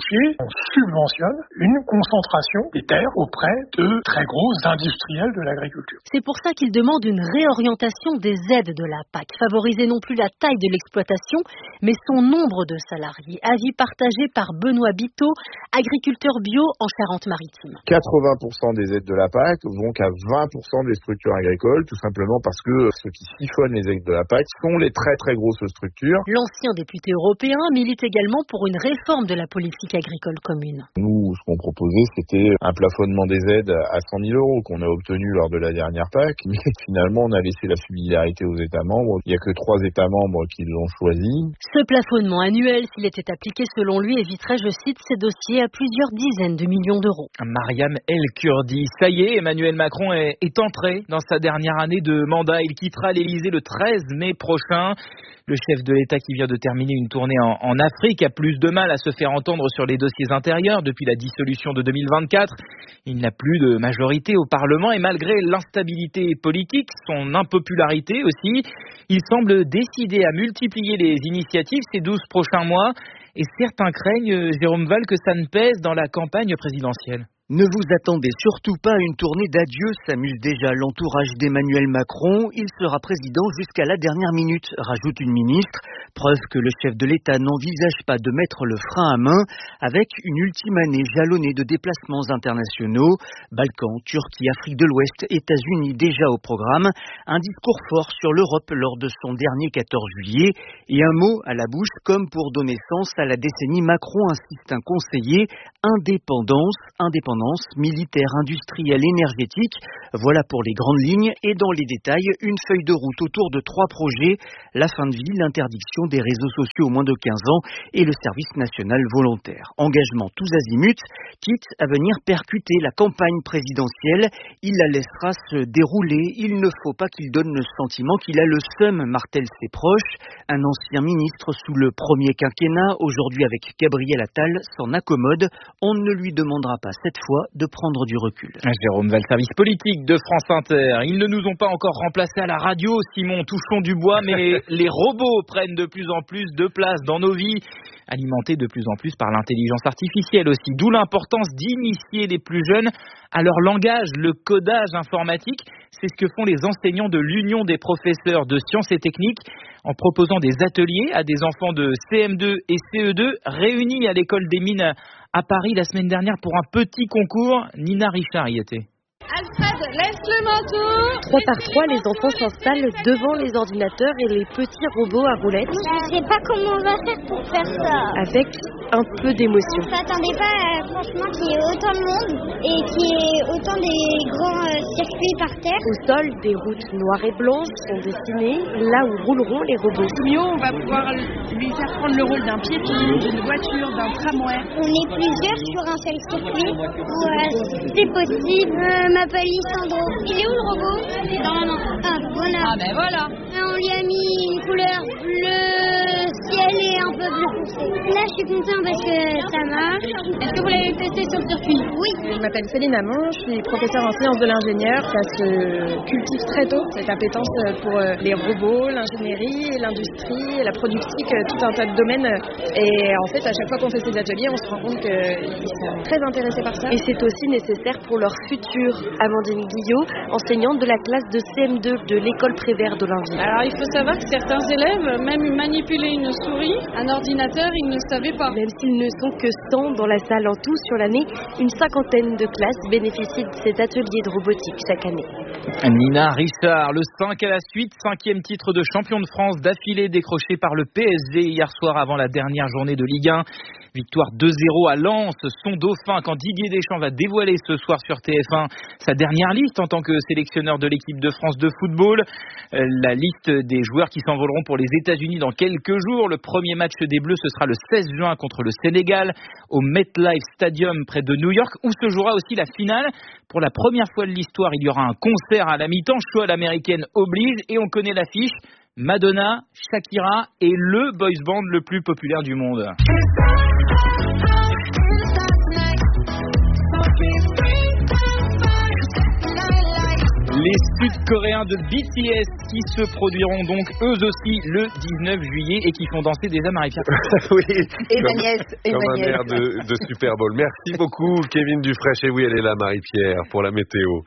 justifier qu'on subventionne une concentration des terres auprès de très gros industriels de l'agriculture. C'est pour ça qu'il demande une réorientation des aides de la PAC. Favoriser non plus la taille de l'exploitation, mais son nombre de salariés. Avis partagé par Benoît Biteau, agriculteur bio en Charente-Maritime. 80% des aides de la PAC vont qu'à 20% des structures agricoles, tout simplement parce que ceux qui siphonnent les aides de la PAC sont les très très grosses structures. L'ancien député européen milite également pour une réforme de la politique agricole commune. Nous, ce qu'on proposait, c'était un plafonnement des aides à 100 000 € qu'on a obtenu lors de la dernière PAC, mais finalement on a laissé la subsidiarité aux États membres. Il n'y a que 3 États membres qui l'ont choisi. Ce plafonnement annuel, s'il était appliqué selon lui, éviterait, je cite, ces dossiers à plusieurs dizaines de millions d'euros. Mariam El Kurdi. Ça y est, Emmanuel Macron est entré dans sa dernière année de mandat. Il quittera l'Elysée le 13 mai prochain. Le chef de l'État qui vient de terminer une tournée en Afrique a plus de mal à se faire entendre sur les dossiers intérieurs depuis la dissolution de 2024. Il n'a plus de majorité au Parlement et malgré l'instabilité politique, son impopularité aussi, il semble décidé à multiplier les initiatives ces 12 prochains mois. Et certains craignent, Jérôme Val, que ça ne pèse dans la campagne présidentielle. Ne vous attendez surtout pas à une tournée d'adieu, s'amuse déjà l'entourage d'Emmanuel Macron. Il sera président jusqu'à la dernière minute, rajoute une ministre. Preuve que le chef de l'État n'envisage pas de mettre le frein à main avec une ultime année jalonnée de déplacements internationaux. Balkans, Turquie, Afrique de l'Ouest, États-Unis déjà au programme. Un discours fort sur l'Europe lors de son dernier 14 juillet. Et un mot à la bouche comme pour donner sens à la décennie Macron, insiste un conseiller. Indépendance militaire, industrielle, énergétique. Voilà pour les grandes lignes et dans les détails, une feuille de route autour de 3 projets. La fin de vie, l'interdiction des réseaux sociaux aux moins de 15 ans et le service national volontaire. Engagement tous azimuts, quitte à venir percuter la campagne présidentielle. Il la laissera se dérouler. Il ne faut pas qu'il donne le sentiment qu'il a le seum, martèle ses proches. Un ancien ministre sous le premier quinquennat, aujourd'hui avec Gabriel Attal, s'en accommode. On ne lui demandera pas cette fois de prendre du recul. Jérôme Val, service politique de France Inter. Ils ne nous ont pas encore remplacés à la radio, Simon, touchons du bois, mais les robots prennent de plus en plus de place dans nos vies, alimentés de plus en plus par l'intelligence artificielle aussi. D'où l'importance d'initier les plus jeunes à leur langage, le codage informatique. C'est ce que font les enseignants de l'Union des professeurs de sciences et techniques en proposant des ateliers à des enfants de CM2 et CE2 réunis à l'école des mines à Paris la semaine dernière pour un petit concours. Nina Richard y était. Alfred, laisse le manteau. 3 par 3, les enfants s'installent devant les ordinateurs et les petits robots à roulettes. Je ne sais pas comment on va faire pour faire ça. Avec un peu d'émotion. Je ne m'attendais pas franchement qu'il y ait autant de monde et qu'il y ait autant des grands circuits par terre. Au sol, des routes noires et blanches sont dessinées là où rouleront les robots. Mio, on va pouvoir lui faire prendre le rôle d'un piéton, d'une voiture, d'un tramway. On est plusieurs sur un seul circuit. C'est possible. M'appelle Lissandro. Il est où le robot? Dans la main. Ah, voilà. Ah ben voilà. On lui a mis une couleur bleu ciel et un peu bleu foncé. Là, je suis content parce que ça marche. Est-ce que vous l'avez testé sur le circuit? Oui. Je m'appelle Céline Amon, je suis professeure en sciences de l'ingénieur. Ça se cultive très tôt, cette appétence pour les robots, l'ingénierie, l'industrie, la productique, tout un tas de domaines. Et en fait, à chaque fois qu'on fait ces ateliers, on se rend compte qu'ils sont très intéressés par ça. Et c'est aussi nécessaire pour leur futur. Amandine Guillot, enseignante de la classe de CM2 de l'école Prévert d'Olinville. Alors il faut savoir que certains élèves, même manipuler une souris, un ordinateur, ils ne savaient pas. Même s'ils ne sont que 100 dans la salle en tout sur l'année, une 50aine de classes bénéficient de cet atelier de robotique chaque année. Nina Richard, le 5 à la suite, 5e titre de champion de France d'affilée décroché par le PSG hier soir avant la dernière journée de Ligue 1. Victoire 2-0 à Lens, son dauphin quand Didier Deschamps va dévoiler ce soir sur TF1 sa dernière liste en tant que sélectionneur de l'équipe de France de football. La liste des joueurs qui s'envoleront pour les États-Unis dans quelques jours. Le premier match des Bleus, ce sera le 16 juin contre le Sénégal au MetLife Stadium près de New York où se jouera aussi la finale. Pour la première fois de l'histoire, il y aura un concert à la mi-temps, choix à l'américaine oblige et on connaît l'affiche. Madonna, Shakira et le boys band le plus populaire du monde. Les Sud-Coréens de BTS qui se produiront donc eux aussi le 19 juillet et qui font danser déjà Marie-Pierre. Oui, et ma nièce. Comme un air de Super Bowl. Merci beaucoup Kevin Dufresne. Et oui, elle est là Marie-Pierre pour la météo.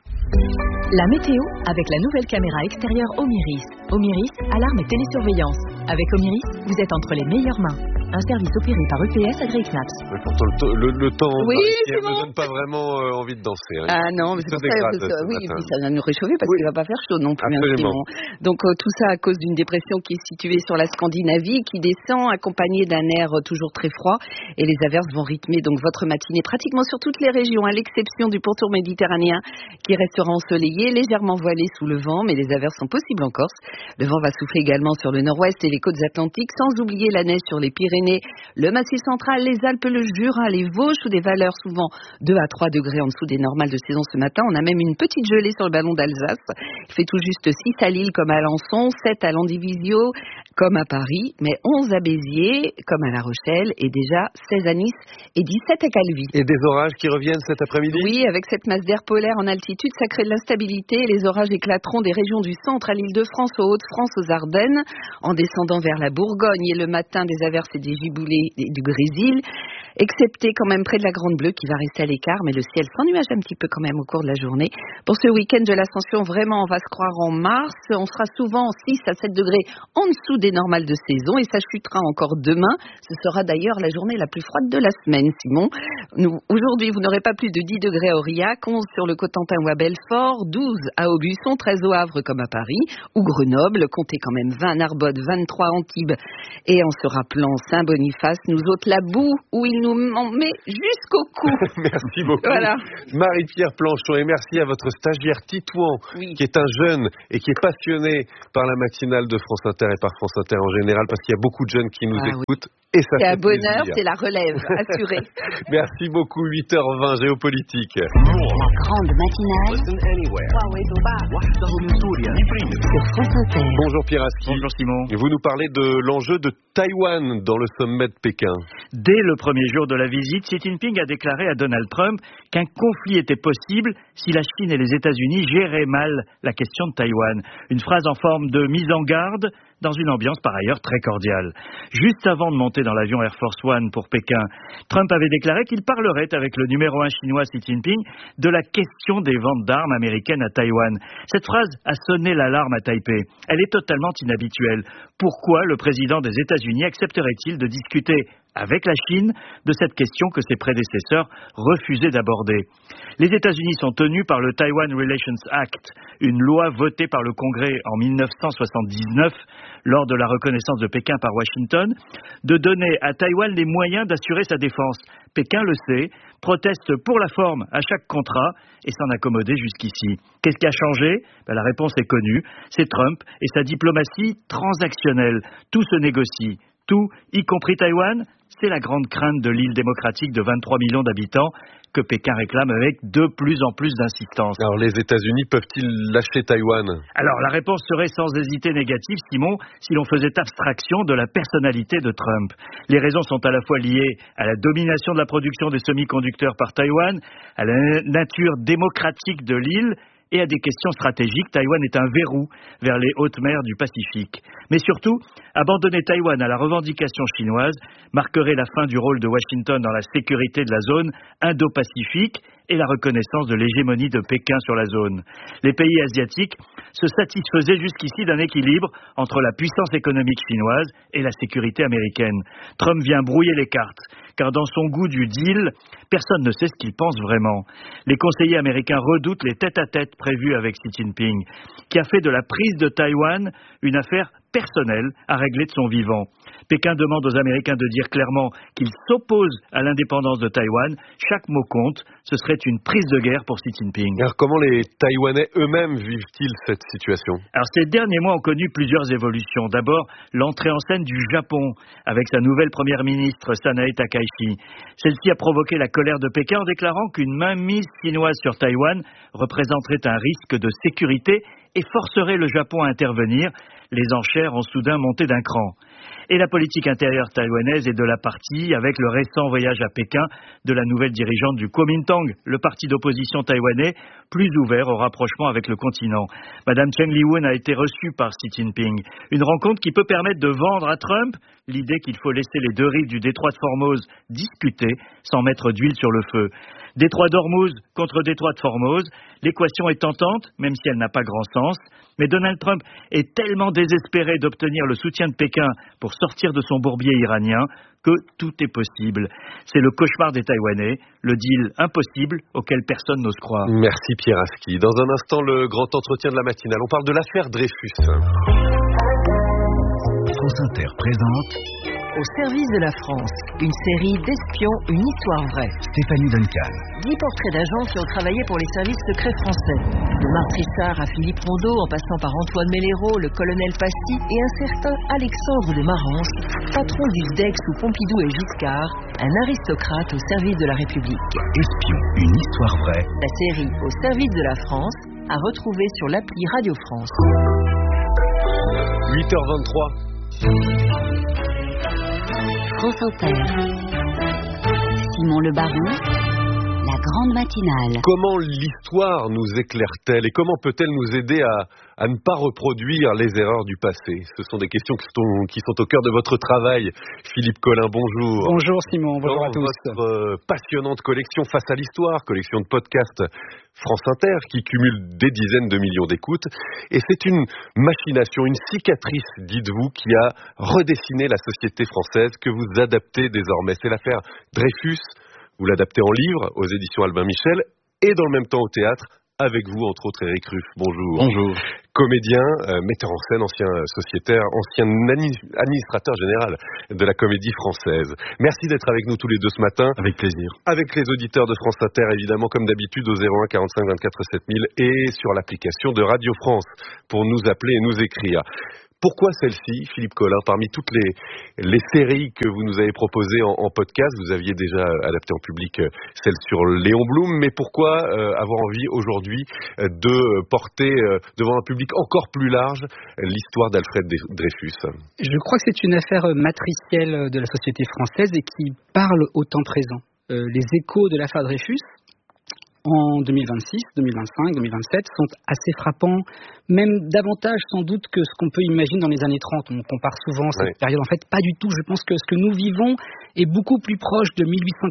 La météo avec la nouvelle caméra extérieure Omiris. Omiris, alarme et télésurveillance. Avec Omiris, vous êtes entre les meilleures mains. Un service opéré par EPS AgriKnaps. Mais pourtant, le temps oui, ne me donne pas vraiment envie de danser. Hein. Ah non, mais c'est pour ça. Oui, et puis ça va nous réchauffer parce qu'il ne va pas faire chaud non plus. Absolument. Donc tout ça à cause d'une dépression qui est située sur la Scandinavie, qui descend accompagnée d'un air toujours très froid. Et les averses vont rythmer donc votre matinée pratiquement sur toutes les régions, à l'exception du pourtour méditerranéen qui restera ensoleillé, légèrement voilé sous le vent, mais les averses sont possibles en Corse. Le vent va souffler également sur le nord-ouest et les côtes atlantiques, sans oublier la neige sur les Pyrénées, le Massif central, les Alpes, le Jura, les Vosges, sous des valeurs souvent 2 à 3 degrés en dessous des normales de saison ce matin. On a même une petite gelée sur le ballon d'Alsace. Il fait tout juste 6 à Lille comme à Alençon, 7 à Landivisiau comme à Paris, mais 11 à Béziers comme à La Rochelle et déjà 16 à Nice et 17 à Calvi. Et des orages qui reviennent cet après-midi ? Oui, avec cette masse d'air polaire en altitude, ça crée de l'instabilité. Les orages éclateront des régions du centre à l'Île-de-France, aux Hauts-de-France, aux Ardennes, en descendant vers la Bourgogne et le matin des averses et des giboulées du Brésil, excepté quand même près de la Grande Bleue qui va rester à l'écart, mais le ciel s'ennuage un petit peu quand même au cours de la journée. Pour ce week-end de l'Ascension, vraiment, on va se croire en mars. On sera souvent 6 à 7 degrés en dessous des normales de saison et ça chutera encore demain. Ce sera d'ailleurs la journée la plus froide de la semaine, Simon. Aujourd'hui, vous n'aurez pas plus de 10 degrés à Aurillac, 11 sur le Cotentin ou à Belfort, 12 à Aubusson, 13 au Havre comme à Paris ou Grenoble. Comptez quand même 20 à Narbonne, 23 à Antibes et en se rappelant Saint-Boniface, nous autres la boue où il nous en met jusqu'au cou. Merci beaucoup. Voilà. Marie-Pierre Planchon, et merci à votre stagiaire Titouan, qui est un jeune et qui est passionné par la matinale de France Inter et par France Inter en général, parce qu'il y a beaucoup de jeunes qui nous écoutent. Et ça c'est fait un bonheur, plaisir. c'est la relève, assurée. Merci beaucoup, 8h20, géopolitique. La grande matinale sur France Inter. Bonjour Pierre Aski. Bonjour Simon. Et vous nous parlez de l'enjeu de Taïwan dans le sommet de Pékin. Dès le premier jour de la visite, Xi Jinping a déclaré à Donald Trump qu'un conflit était possible si la Chine et les États-Unis géraient mal la question de Taïwan. Une phrase en forme de mise en garde dans une ambiance par ailleurs très cordiale. Juste avant de monter dans l'avion Air Force One pour Pékin, Trump avait déclaré qu'il parlerait avec le numéro 1 chinois Xi Jinping de la question des ventes d'armes américaines à Taïwan. Cette phrase a sonné l'alarme à Taipei. Elle est totalement inhabituelle. Pourquoi le président des États-Unis accepterait-il de discuter avec la Chine de cette question que ses prédécesseurs refusaient d'aborder? Les États-Unis sont tenus par le Taiwan Relations Act, une loi votée par le Congrès en 1979 lors de la reconnaissance de Pékin par Washington, de donner à Taïwan les moyens d'assurer sa défense. Pékin le sait, proteste pour la forme à chaque contrat et s'en accommoder jusqu'ici. Qu'est-ce qui a changé? La réponse est connue, c'est Trump et sa diplomatie transactionnelle. Tout se négocie. Tout, y compris Taïwan, c'est la grande crainte de l'île démocratique de 23 millions d'habitants que Pékin réclame avec de plus en plus d'insistance. Alors les États-Unis peuvent-ils lâcher Taïwan? Alors la réponse serait sans hésiter négative, Simon, si l'on faisait abstraction de la personnalité de Trump. Les raisons sont à la fois liées à la domination de la production des semi-conducteurs par Taïwan, à la nature démocratique de l'île, et à des questions stratégiques. Taïwan est un verrou vers les hautes mers du Pacifique. Mais surtout, abandonner Taïwan à la revendication chinoise marquerait la fin du rôle de Washington dans la sécurité de la zone Indo-Pacifique et la reconnaissance de l'hégémonie de Pékin sur la zone. Les pays asiatiques se satisfaisaient jusqu'ici d'un équilibre entre la puissance économique chinoise et la sécurité américaine. Trump vient brouiller les cartes, car dans son goût du deal, personne ne sait ce qu'il pense vraiment. Les conseillers américains redoutent les tête-à-tête prévus avec Xi Jinping, qui a fait de la prise de Taïwan une affaire personnelle à régler de son vivant. Pékin demande aux Américains de dire clairement qu'ils s'opposent à l'indépendance de Taïwan. Chaque mot compte. Ce serait une prise de guerre pour Xi Jinping. Alors comment les Taïwanais eux-mêmes vivent-ils cette situation? Alors ces derniers mois ont connu plusieurs évolutions. D'abord, l'entrée en scène du Japon avec sa nouvelle première ministre Sanae Takaichi. Celle-ci a provoqué la colère de Pékin en déclarant qu'une mainmise chinoise sur Taïwan représenterait un risque de sécurité et forcerait le Japon à intervenir. Les enchères ont soudain monté d'un cran. et la politique intérieure taïwanaise est de la partie avec le récent voyage à Pékin de la nouvelle dirigeante du Kuomintang, le parti d'opposition taïwanais plus ouvert au rapprochement avec le continent. Madame Cheng Li-Wen a été reçue par Xi Jinping. Une rencontre qui peut permettre de vendre à Trump l'idée qu'il faut laisser les deux rives du détroit de Formose discuter sans mettre d'huile sur le feu. Détroit d'Ormuz contre détroit de Formose, l'équation est tentante, même si elle n'a pas grand sens. Mais Donald Trump est tellement désespéré d'obtenir le soutien de Pékin pour sortir de son bourbier iranien que tout est possible. C'est le cauchemar des Taïwanais, le deal impossible auquel personne n'ose croire. Merci Pierre Aski. Dans un instant, le grand entretien de la matinale. On parle de l'affaire Dreyfus. France Inter présente Au service de la France, une série d'espions, une histoire vraie. Stéphanie Duncan. 10 portraits d'agents qui ont travaillé pour les services secrets français. De Marc Richard à Philippe Rondeau, en passant par Antoine Mellero, le colonel Passy et un certain Alexandre de Marange, patron du SDEX sous Pompidou et Giscard, un aristocrate au service de la République. Espion, une histoire vraie. La série Au service de la France, à retrouver sur l'appli Radio France. 8h23. France Inter. Simon Le Baron, la grande matinale. Comment l'histoire nous éclaire-t-elle et comment peut-elle nous aider à ne pas reproduire les erreurs du passé? Ce sont des questions qui sont au cœur de votre travail. Philippe Collin, bonjour. Bonjour Simon, bonjour à tous. Votre passionnante collection Face à l'Histoire, collection de podcasts France Inter qui cumule des dizaines de millions d'écoutes. Et c'est une machination, une cicatrice, dites-vous, qui a redessiné la société française que vous adaptez désormais. C'est l'affaire Dreyfus. Vous l'adaptez en livre aux éditions Albin Michel et dans le même temps au théâtre. Avec vous, entre autres, Éric Ruff. Bonjour. Bonjour. Comédien, metteur en scène, ancien sociétaire, ancien administrateur général de la Comédie Française. Merci d'être avec nous tous les deux ce matin. Avec plaisir. Avec les auditeurs de France Inter, évidemment, comme d'habitude, au 01 45 24 7000 et sur l'application de Radio France pour nous appeler et nous écrire. Pourquoi celle-ci, Philippe Collin, parmi toutes les séries que vous nous avez proposées en podcast? Vous aviez déjà adapté en public celle sur Léon Blum, mais pourquoi avoir envie aujourd'hui de porter devant un public encore plus large l'histoire d'Alfred Dreyfus? Je crois que c'est une affaire matricielle de la société française et qui parle au temps présent. Les échos de l'affaire Dreyfus, en 2026, 2025, 2027, sont assez frappants, même davantage sans doute que ce qu'on peut imaginer dans les années 30. On compare souvent cette période. En fait, pas du tout. Je pense que ce que nous vivons est beaucoup plus proche de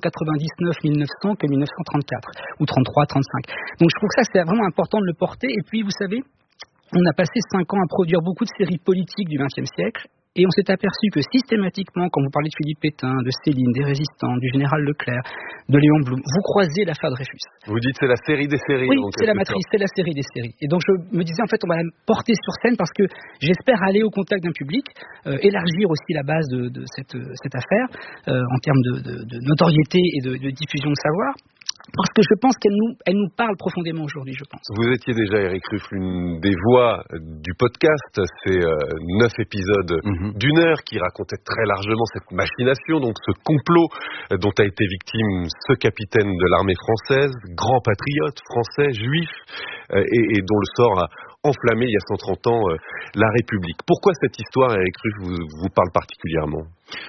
1899-1900 que 1934, ou 33-35. Donc je trouve que ça, c'est vraiment important de le porter. Et puis, vous savez, on a passé 5 ans à produire beaucoup de séries politiques du XXe siècle. Et on s'est aperçu que systématiquement, quand vous parlez de Philippe Pétain, de Céline, des résistants, du général Leclerc, de Léon Blum, vous croisez l'affaire Dreyfus. Vous dites c'est la série des séries. Oui, c'est la matrice, c'est la série des séries. Et donc je me disais, en fait, on va la porter sur scène parce que j'espère aller au contact d'un public, élargir aussi la base de cette affaire en termes de notoriété et de diffusion de savoir. Parce que je pense qu'elle nous parle profondément aujourd'hui, je pense. Vous étiez déjà, Éric Ruff, l'une des voix du podcast. C'est 9 épisodes d'une heure qui racontaient très largement cette machination, donc ce complot dont a été victime ce capitaine de l'armée française, grand patriote français, juif, et dont le sort a enflammé il y a 130 ans la République. Pourquoi cette histoire, Éric Ruff, vous parle particulièrement?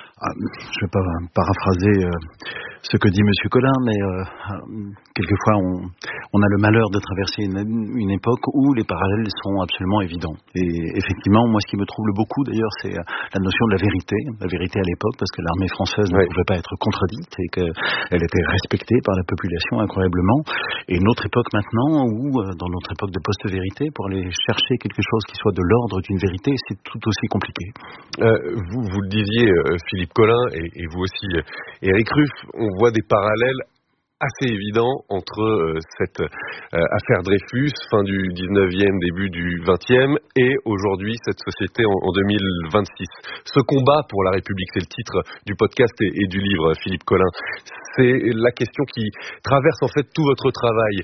Je ne vais pas paraphraser ce que dit M. Collin, mais quelquefois on a le malheur de traverser une époque où les parallèles sont absolument évidents. Et effectivement, moi ce qui me trouble beaucoup d'ailleurs, c'est la notion de la vérité à l'époque, parce que l'armée française ne pouvait pas être contredite et qu'elle était respectée par la population incroyablement. Et notre époque maintenant, où dans notre époque de post-vérité, pour aller chercher quelque chose qui soit de l'ordre d'une vérité, c'est tout aussi compliqué. Vous le disiez, Philippe Collin, et vous aussi, Éric Ruff, on voit des parallèles assez évidents entre cette affaire Dreyfus, fin du 19e, début du 20e, et aujourd'hui cette société en 2026. Ce combat pour la République, c'est le titre du podcast et du livre, Philippe Collin. C'est la question qui traverse en fait tout votre travail.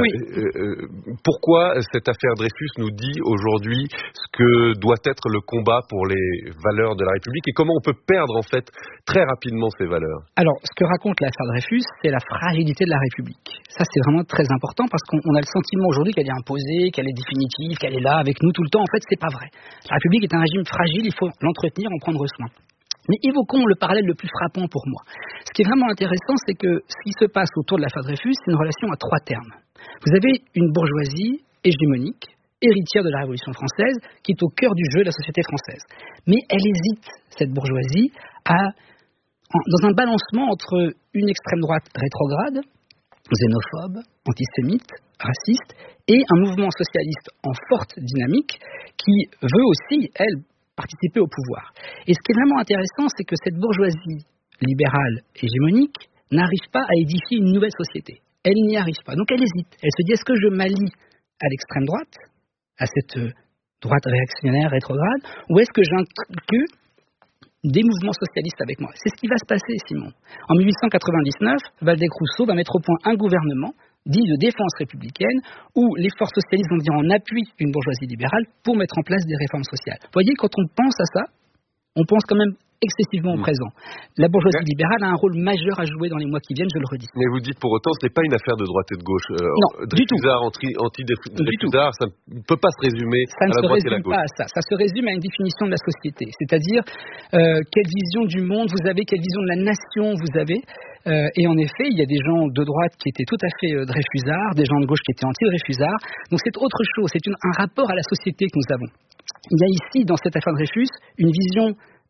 Pourquoi cette affaire Dreyfus nous dit aujourd'hui ce que doit être le combat pour les valeurs de la République et comment on peut perdre en fait très rapidement ces valeurs? Alors, ce que raconte l'affaire Dreyfus, c'est la fragilité de la République. Ça, c'est vraiment très important parce qu'on a le sentiment aujourd'hui qu'elle est imposée, qu'elle est définitive, qu'elle est là avec nous tout le temps. En fait, c'est pas vrai. La République est un régime fragile, il faut l'entretenir, en prendre soin. Mais évoquons le parallèle le plus frappant pour moi. Ce qui est vraiment intéressant, c'est que ce qui se passe autour de l'affaire Dreyfus, c'est une relation à 3 termes. Vous avez une bourgeoisie hégémonique, héritière de la Révolution française, qui est au cœur du jeu de la société française. Mais elle hésite, cette bourgeoisie, dans un balancement entre une extrême droite rétrograde, xénophobe, antisémite, raciste, et un mouvement socialiste en forte dynamique qui veut aussi, elle, participer au pouvoir. Et ce qui est vraiment intéressant, c'est que cette bourgeoisie libérale hégémonique n'arrive pas à édifier une nouvelle société. Elle n'y arrive pas. Donc elle hésite. Elle se dit, est-ce que je m'allie à l'extrême droite, à cette droite réactionnaire, rétrograde, ou est-ce que j'inclus des mouvements socialistes avec moi? C'est ce qui va se passer, Simon. En 1899, Waldeck-Rousseau va mettre au point un gouvernement dit de défense républicaine, où les forces socialistes vont venir en appui d'une bourgeoisie libérale pour mettre en place des réformes sociales. Vous voyez, quand on pense à ça, on pense quand même excessivement au présent. La bourgeoisie libérale a un rôle majeur à jouer dans les mois qui viennent, je le redis. Mais vous dites pour autant, ce n'est pas une affaire de droite et de gauche. Non, du tout. Anti-Dreyfusard, ça ne peut pas se résumer à la droite et à la gauche. Ça ne se résume pas à ça. Ça se résume à une définition de la société. C'est-à-dire, quelle vision du monde vous avez, quelle vision de la nation vous avez. Et en effet, il y a des gens de droite qui étaient tout à fait Dreyfusards, des gens de gauche qui étaient anti-Dreyfusards. Donc c'est autre chose, c'est un rapport à la société que nous avons. Il y a ici, dans cette affaire Dreyfus, une vision,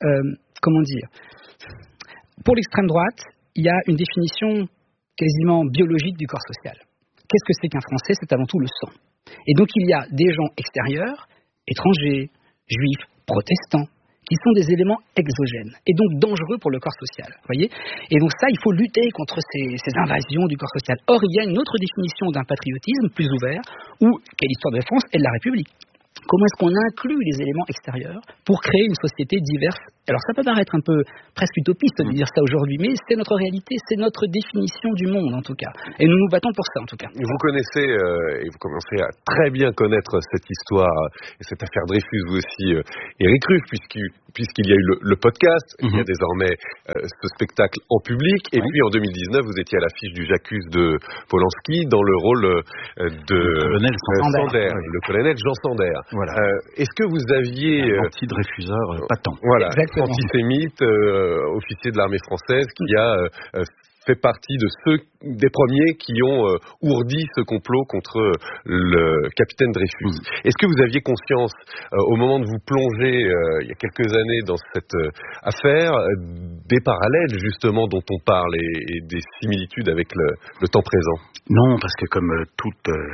pour l'extrême droite, il y a une définition quasiment biologique du corps social. Qu'est-ce que c'est qu'un Français? C'est avant tout le sang. Et donc il y a des gens extérieurs, étrangers, juifs, protestants, qui sont des éléments exogènes et donc dangereux pour le corps social. Voyez, et donc ça, il faut lutter contre ces invasions du corps social. Or, il y a une autre définition d'un patriotisme plus ouvert, où, quelle histoire de France et de la République. Comment est-ce qu'on inclut les éléments extérieurs pour créer une société diverse? Alors ça peut paraître un peu presque utopiste de dire ça aujourd'hui, mais c'est notre réalité, c'est notre définition du monde en tout cas. Et nous nous battons pour ça en tout cas. Vous connaissez, et vous commencez à très bien connaître cette histoire et cette affaire Dreyfus, vous aussi, Éric Ruff, puisqu'il y a eu le podcast, il y a désormais ce spectacle en public, et puis en 2019, vous étiez à l'affiche du J'accuse de Polanski dans le rôle de le colonel Jean Sander. Voilà. Est-ce que vous aviez... anti-Dreyfusard patent. Voilà, antisémite, officier de l'armée française, qui a fait partie de des premiers qui ont ourdi ce complot contre le capitaine Dreyfus. Est-ce que vous aviez conscience, au moment de vous plonger, il y a quelques années, dans cette affaire, des parallèles justement dont on parle et des similitudes avec le temps présent? Non, parce que comme tout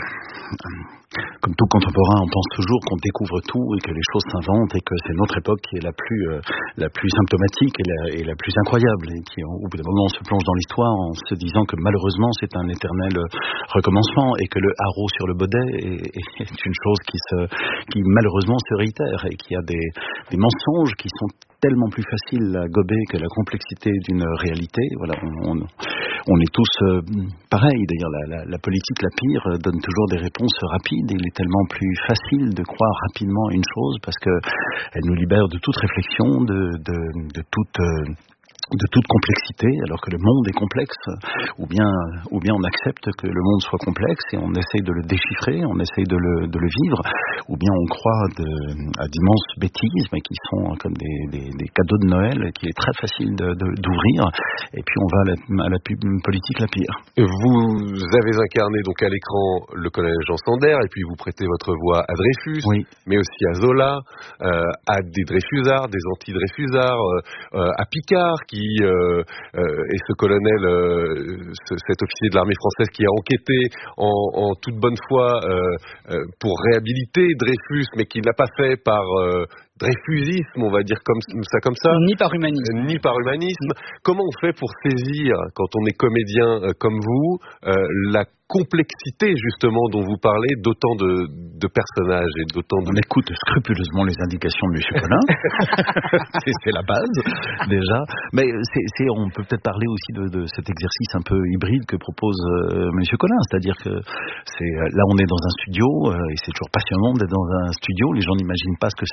contemporain, on pense toujours qu'on découvre tout et que les choses s'inventent et que c'est notre époque qui est la plus symptomatique et la plus incroyable, et qui, au bout d'un moment, on se plonge dans l'histoire en se disant que malheureusement c'est un éternel recommencement et que le haro sur le baudet est une chose qui malheureusement se réitère et qu'il y a des mensonges qui sont tellement plus faciles à gober que la complexité d'une réalité. Voilà, on est tous pareils. D'ailleurs, la politique, la pire, donne toujours des réponses rapides. Il est tellement plus facile de croire rapidement à une chose parce que elle nous libère de toute réflexion, de toute complexité, alors que le monde est complexe, ou bien on accepte que le monde soit complexe et on essaye de le déchiffrer, on essaye de le vivre, ou bien on croit à d'immenses bêtises, mais qui sont comme des cadeaux de Noël qu'il est très facile d'ouvrir, et puis on va à la politique la pire. Vous avez incarné donc à l'écran le colonel Jean Sander, et puis vous prêtez votre voix à Dreyfus, mais aussi à Zola, à des Dreyfusards, des anti-Dreyfusards, à Picard, qui est ce colonel, cet officier de l'armée française qui a enquêté en toute bonne foi pour réhabiliter Dreyfus, mais qui ne l'a pas fait par dreyfusisme, on va dire comme ça. Ni par humanisme. Comment on fait pour saisir, quand on est comédien comme vous, la complexité justement dont vous parlez d'autant de personnages et d'autant de... On écoute scrupuleusement les indications de M. Collin. c'est la base déjà, mais on peut peut-être parler aussi de cet exercice un peu hybride que propose M. Collin, c'est-à-dire que là on est dans un studio et c'est toujours passionnant d'être dans un studio, les gens n'imaginent pas ce que c'est, et là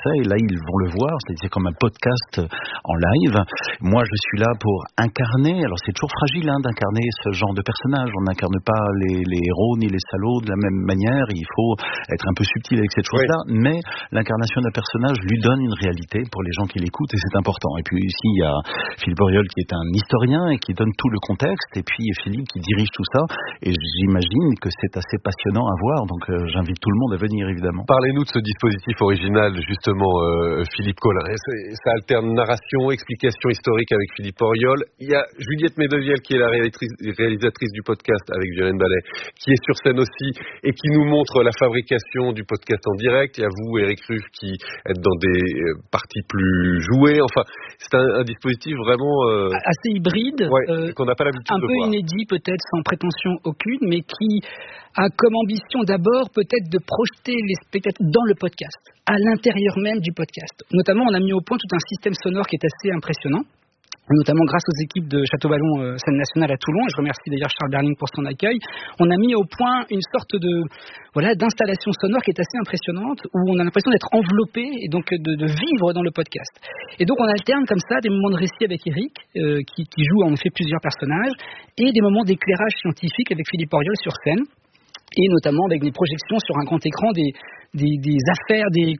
ils vont le voir, c'est comme un podcast en live. Moi, je suis là pour incarner, alors c'est toujours fragile d'incarner ce genre de personnage, on n'incarne pas les héros ni les salauds de la même manière, il faut être un peu subtil avec cette chose-là, mais l'incarnation d'un personnage lui donne une réalité pour les gens qui l'écoutent et c'est important. Et puis ici, il y a Philippe Auriol qui est un historien et qui donne tout le contexte, et puis Philippe qui dirige tout ça, et j'imagine que c'est assez passionnant à voir, donc j'invite tout le monde à venir évidemment. Parlez-nous de ce dispositif original justement, Philippe Collin. Ça alterne narration, explication historique avec Philippe Auriol. Il y a Juliette Medevielle qui est la réalisatrice du podcast avec Violaine Ballet, qui est sur scène aussi et qui nous montre la fabrication du podcast en direct. Il y a vous, Eric Ruff, qui êtes dans des parties plus jouées. Enfin, c'est un dispositif vraiment assez hybride, qu'on n'a pas l'habitude de voir. Un peu inédit peut-être, sans prétention aucune, mais qui a comme ambition d'abord peut-être de projeter les spectateurs dans le podcast, à l'intérieur même du podcast. Notamment, on a mis au point tout un système sonore qui est assez impressionnant, notamment grâce aux équipes de Château Vallon Scène Nationale à Toulon, et je remercie d'ailleurs Charles Berling pour son accueil. On a mis au point une sorte d'installation sonore qui est assez impressionnante, où on a l'impression d'être enveloppé et donc de vivre dans le podcast. Et donc on alterne comme ça des moments de récit avec Eric, qui joue en effet plusieurs personnages, et des moments d'éclairage scientifique avec Philippe Auriol sur scène, et notamment avec des projections sur un grand écran des affaires, des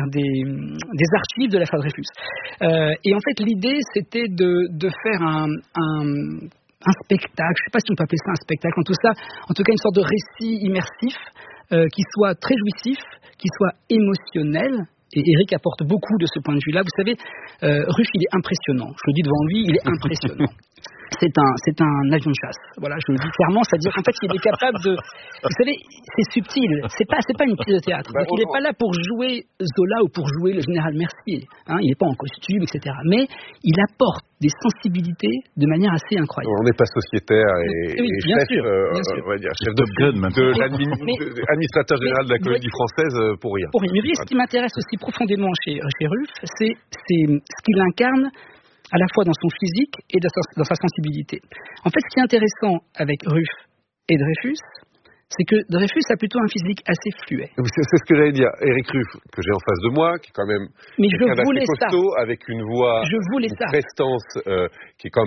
archives de l'affaire Dreyfus. Et en fait, l'idée, c'était de faire un spectacle, je ne sais pas si on peut appeler ça un spectacle, en tout cas une sorte de récit immersif, qui soit très jouissif, qui soit émotionnel. Et Eric apporte beaucoup de ce point de vue-là. Vous savez, Ruff, il est impressionnant. Je le dis devant lui, il est impressionnant. C'est un avion de chasse. Voilà, je le dis clairement, c'est-à-dire qu'en fait, il est capable de... Vous savez, c'est subtil. C'est pas une pièce de théâtre. Il n'est pas là pour jouer Zola ou pour jouer le général Mercier. Il n'est pas en costume, etc. Mais il apporte des sensibilités de manière assez incroyable. On n'est pas sociétaire et chef, on va dire, chef de l'administrateur général de la Comédie Française pour rien. Mais ce qui m'intéresse aussi profondément chez Ruff, c'est ce qu'il incarne à la fois dans son physique et dans sa sensibilité. En fait, ce qui est intéressant avec Ruff et Dreyfus, c'est que Dreyfus a plutôt un physique assez fluet. C'est ce que j'allais dire. Eric Ruff, que j'ai en face de moi, qui est quand même quelqu'un d'assez costaud, avec une voix, une prestance qui est quand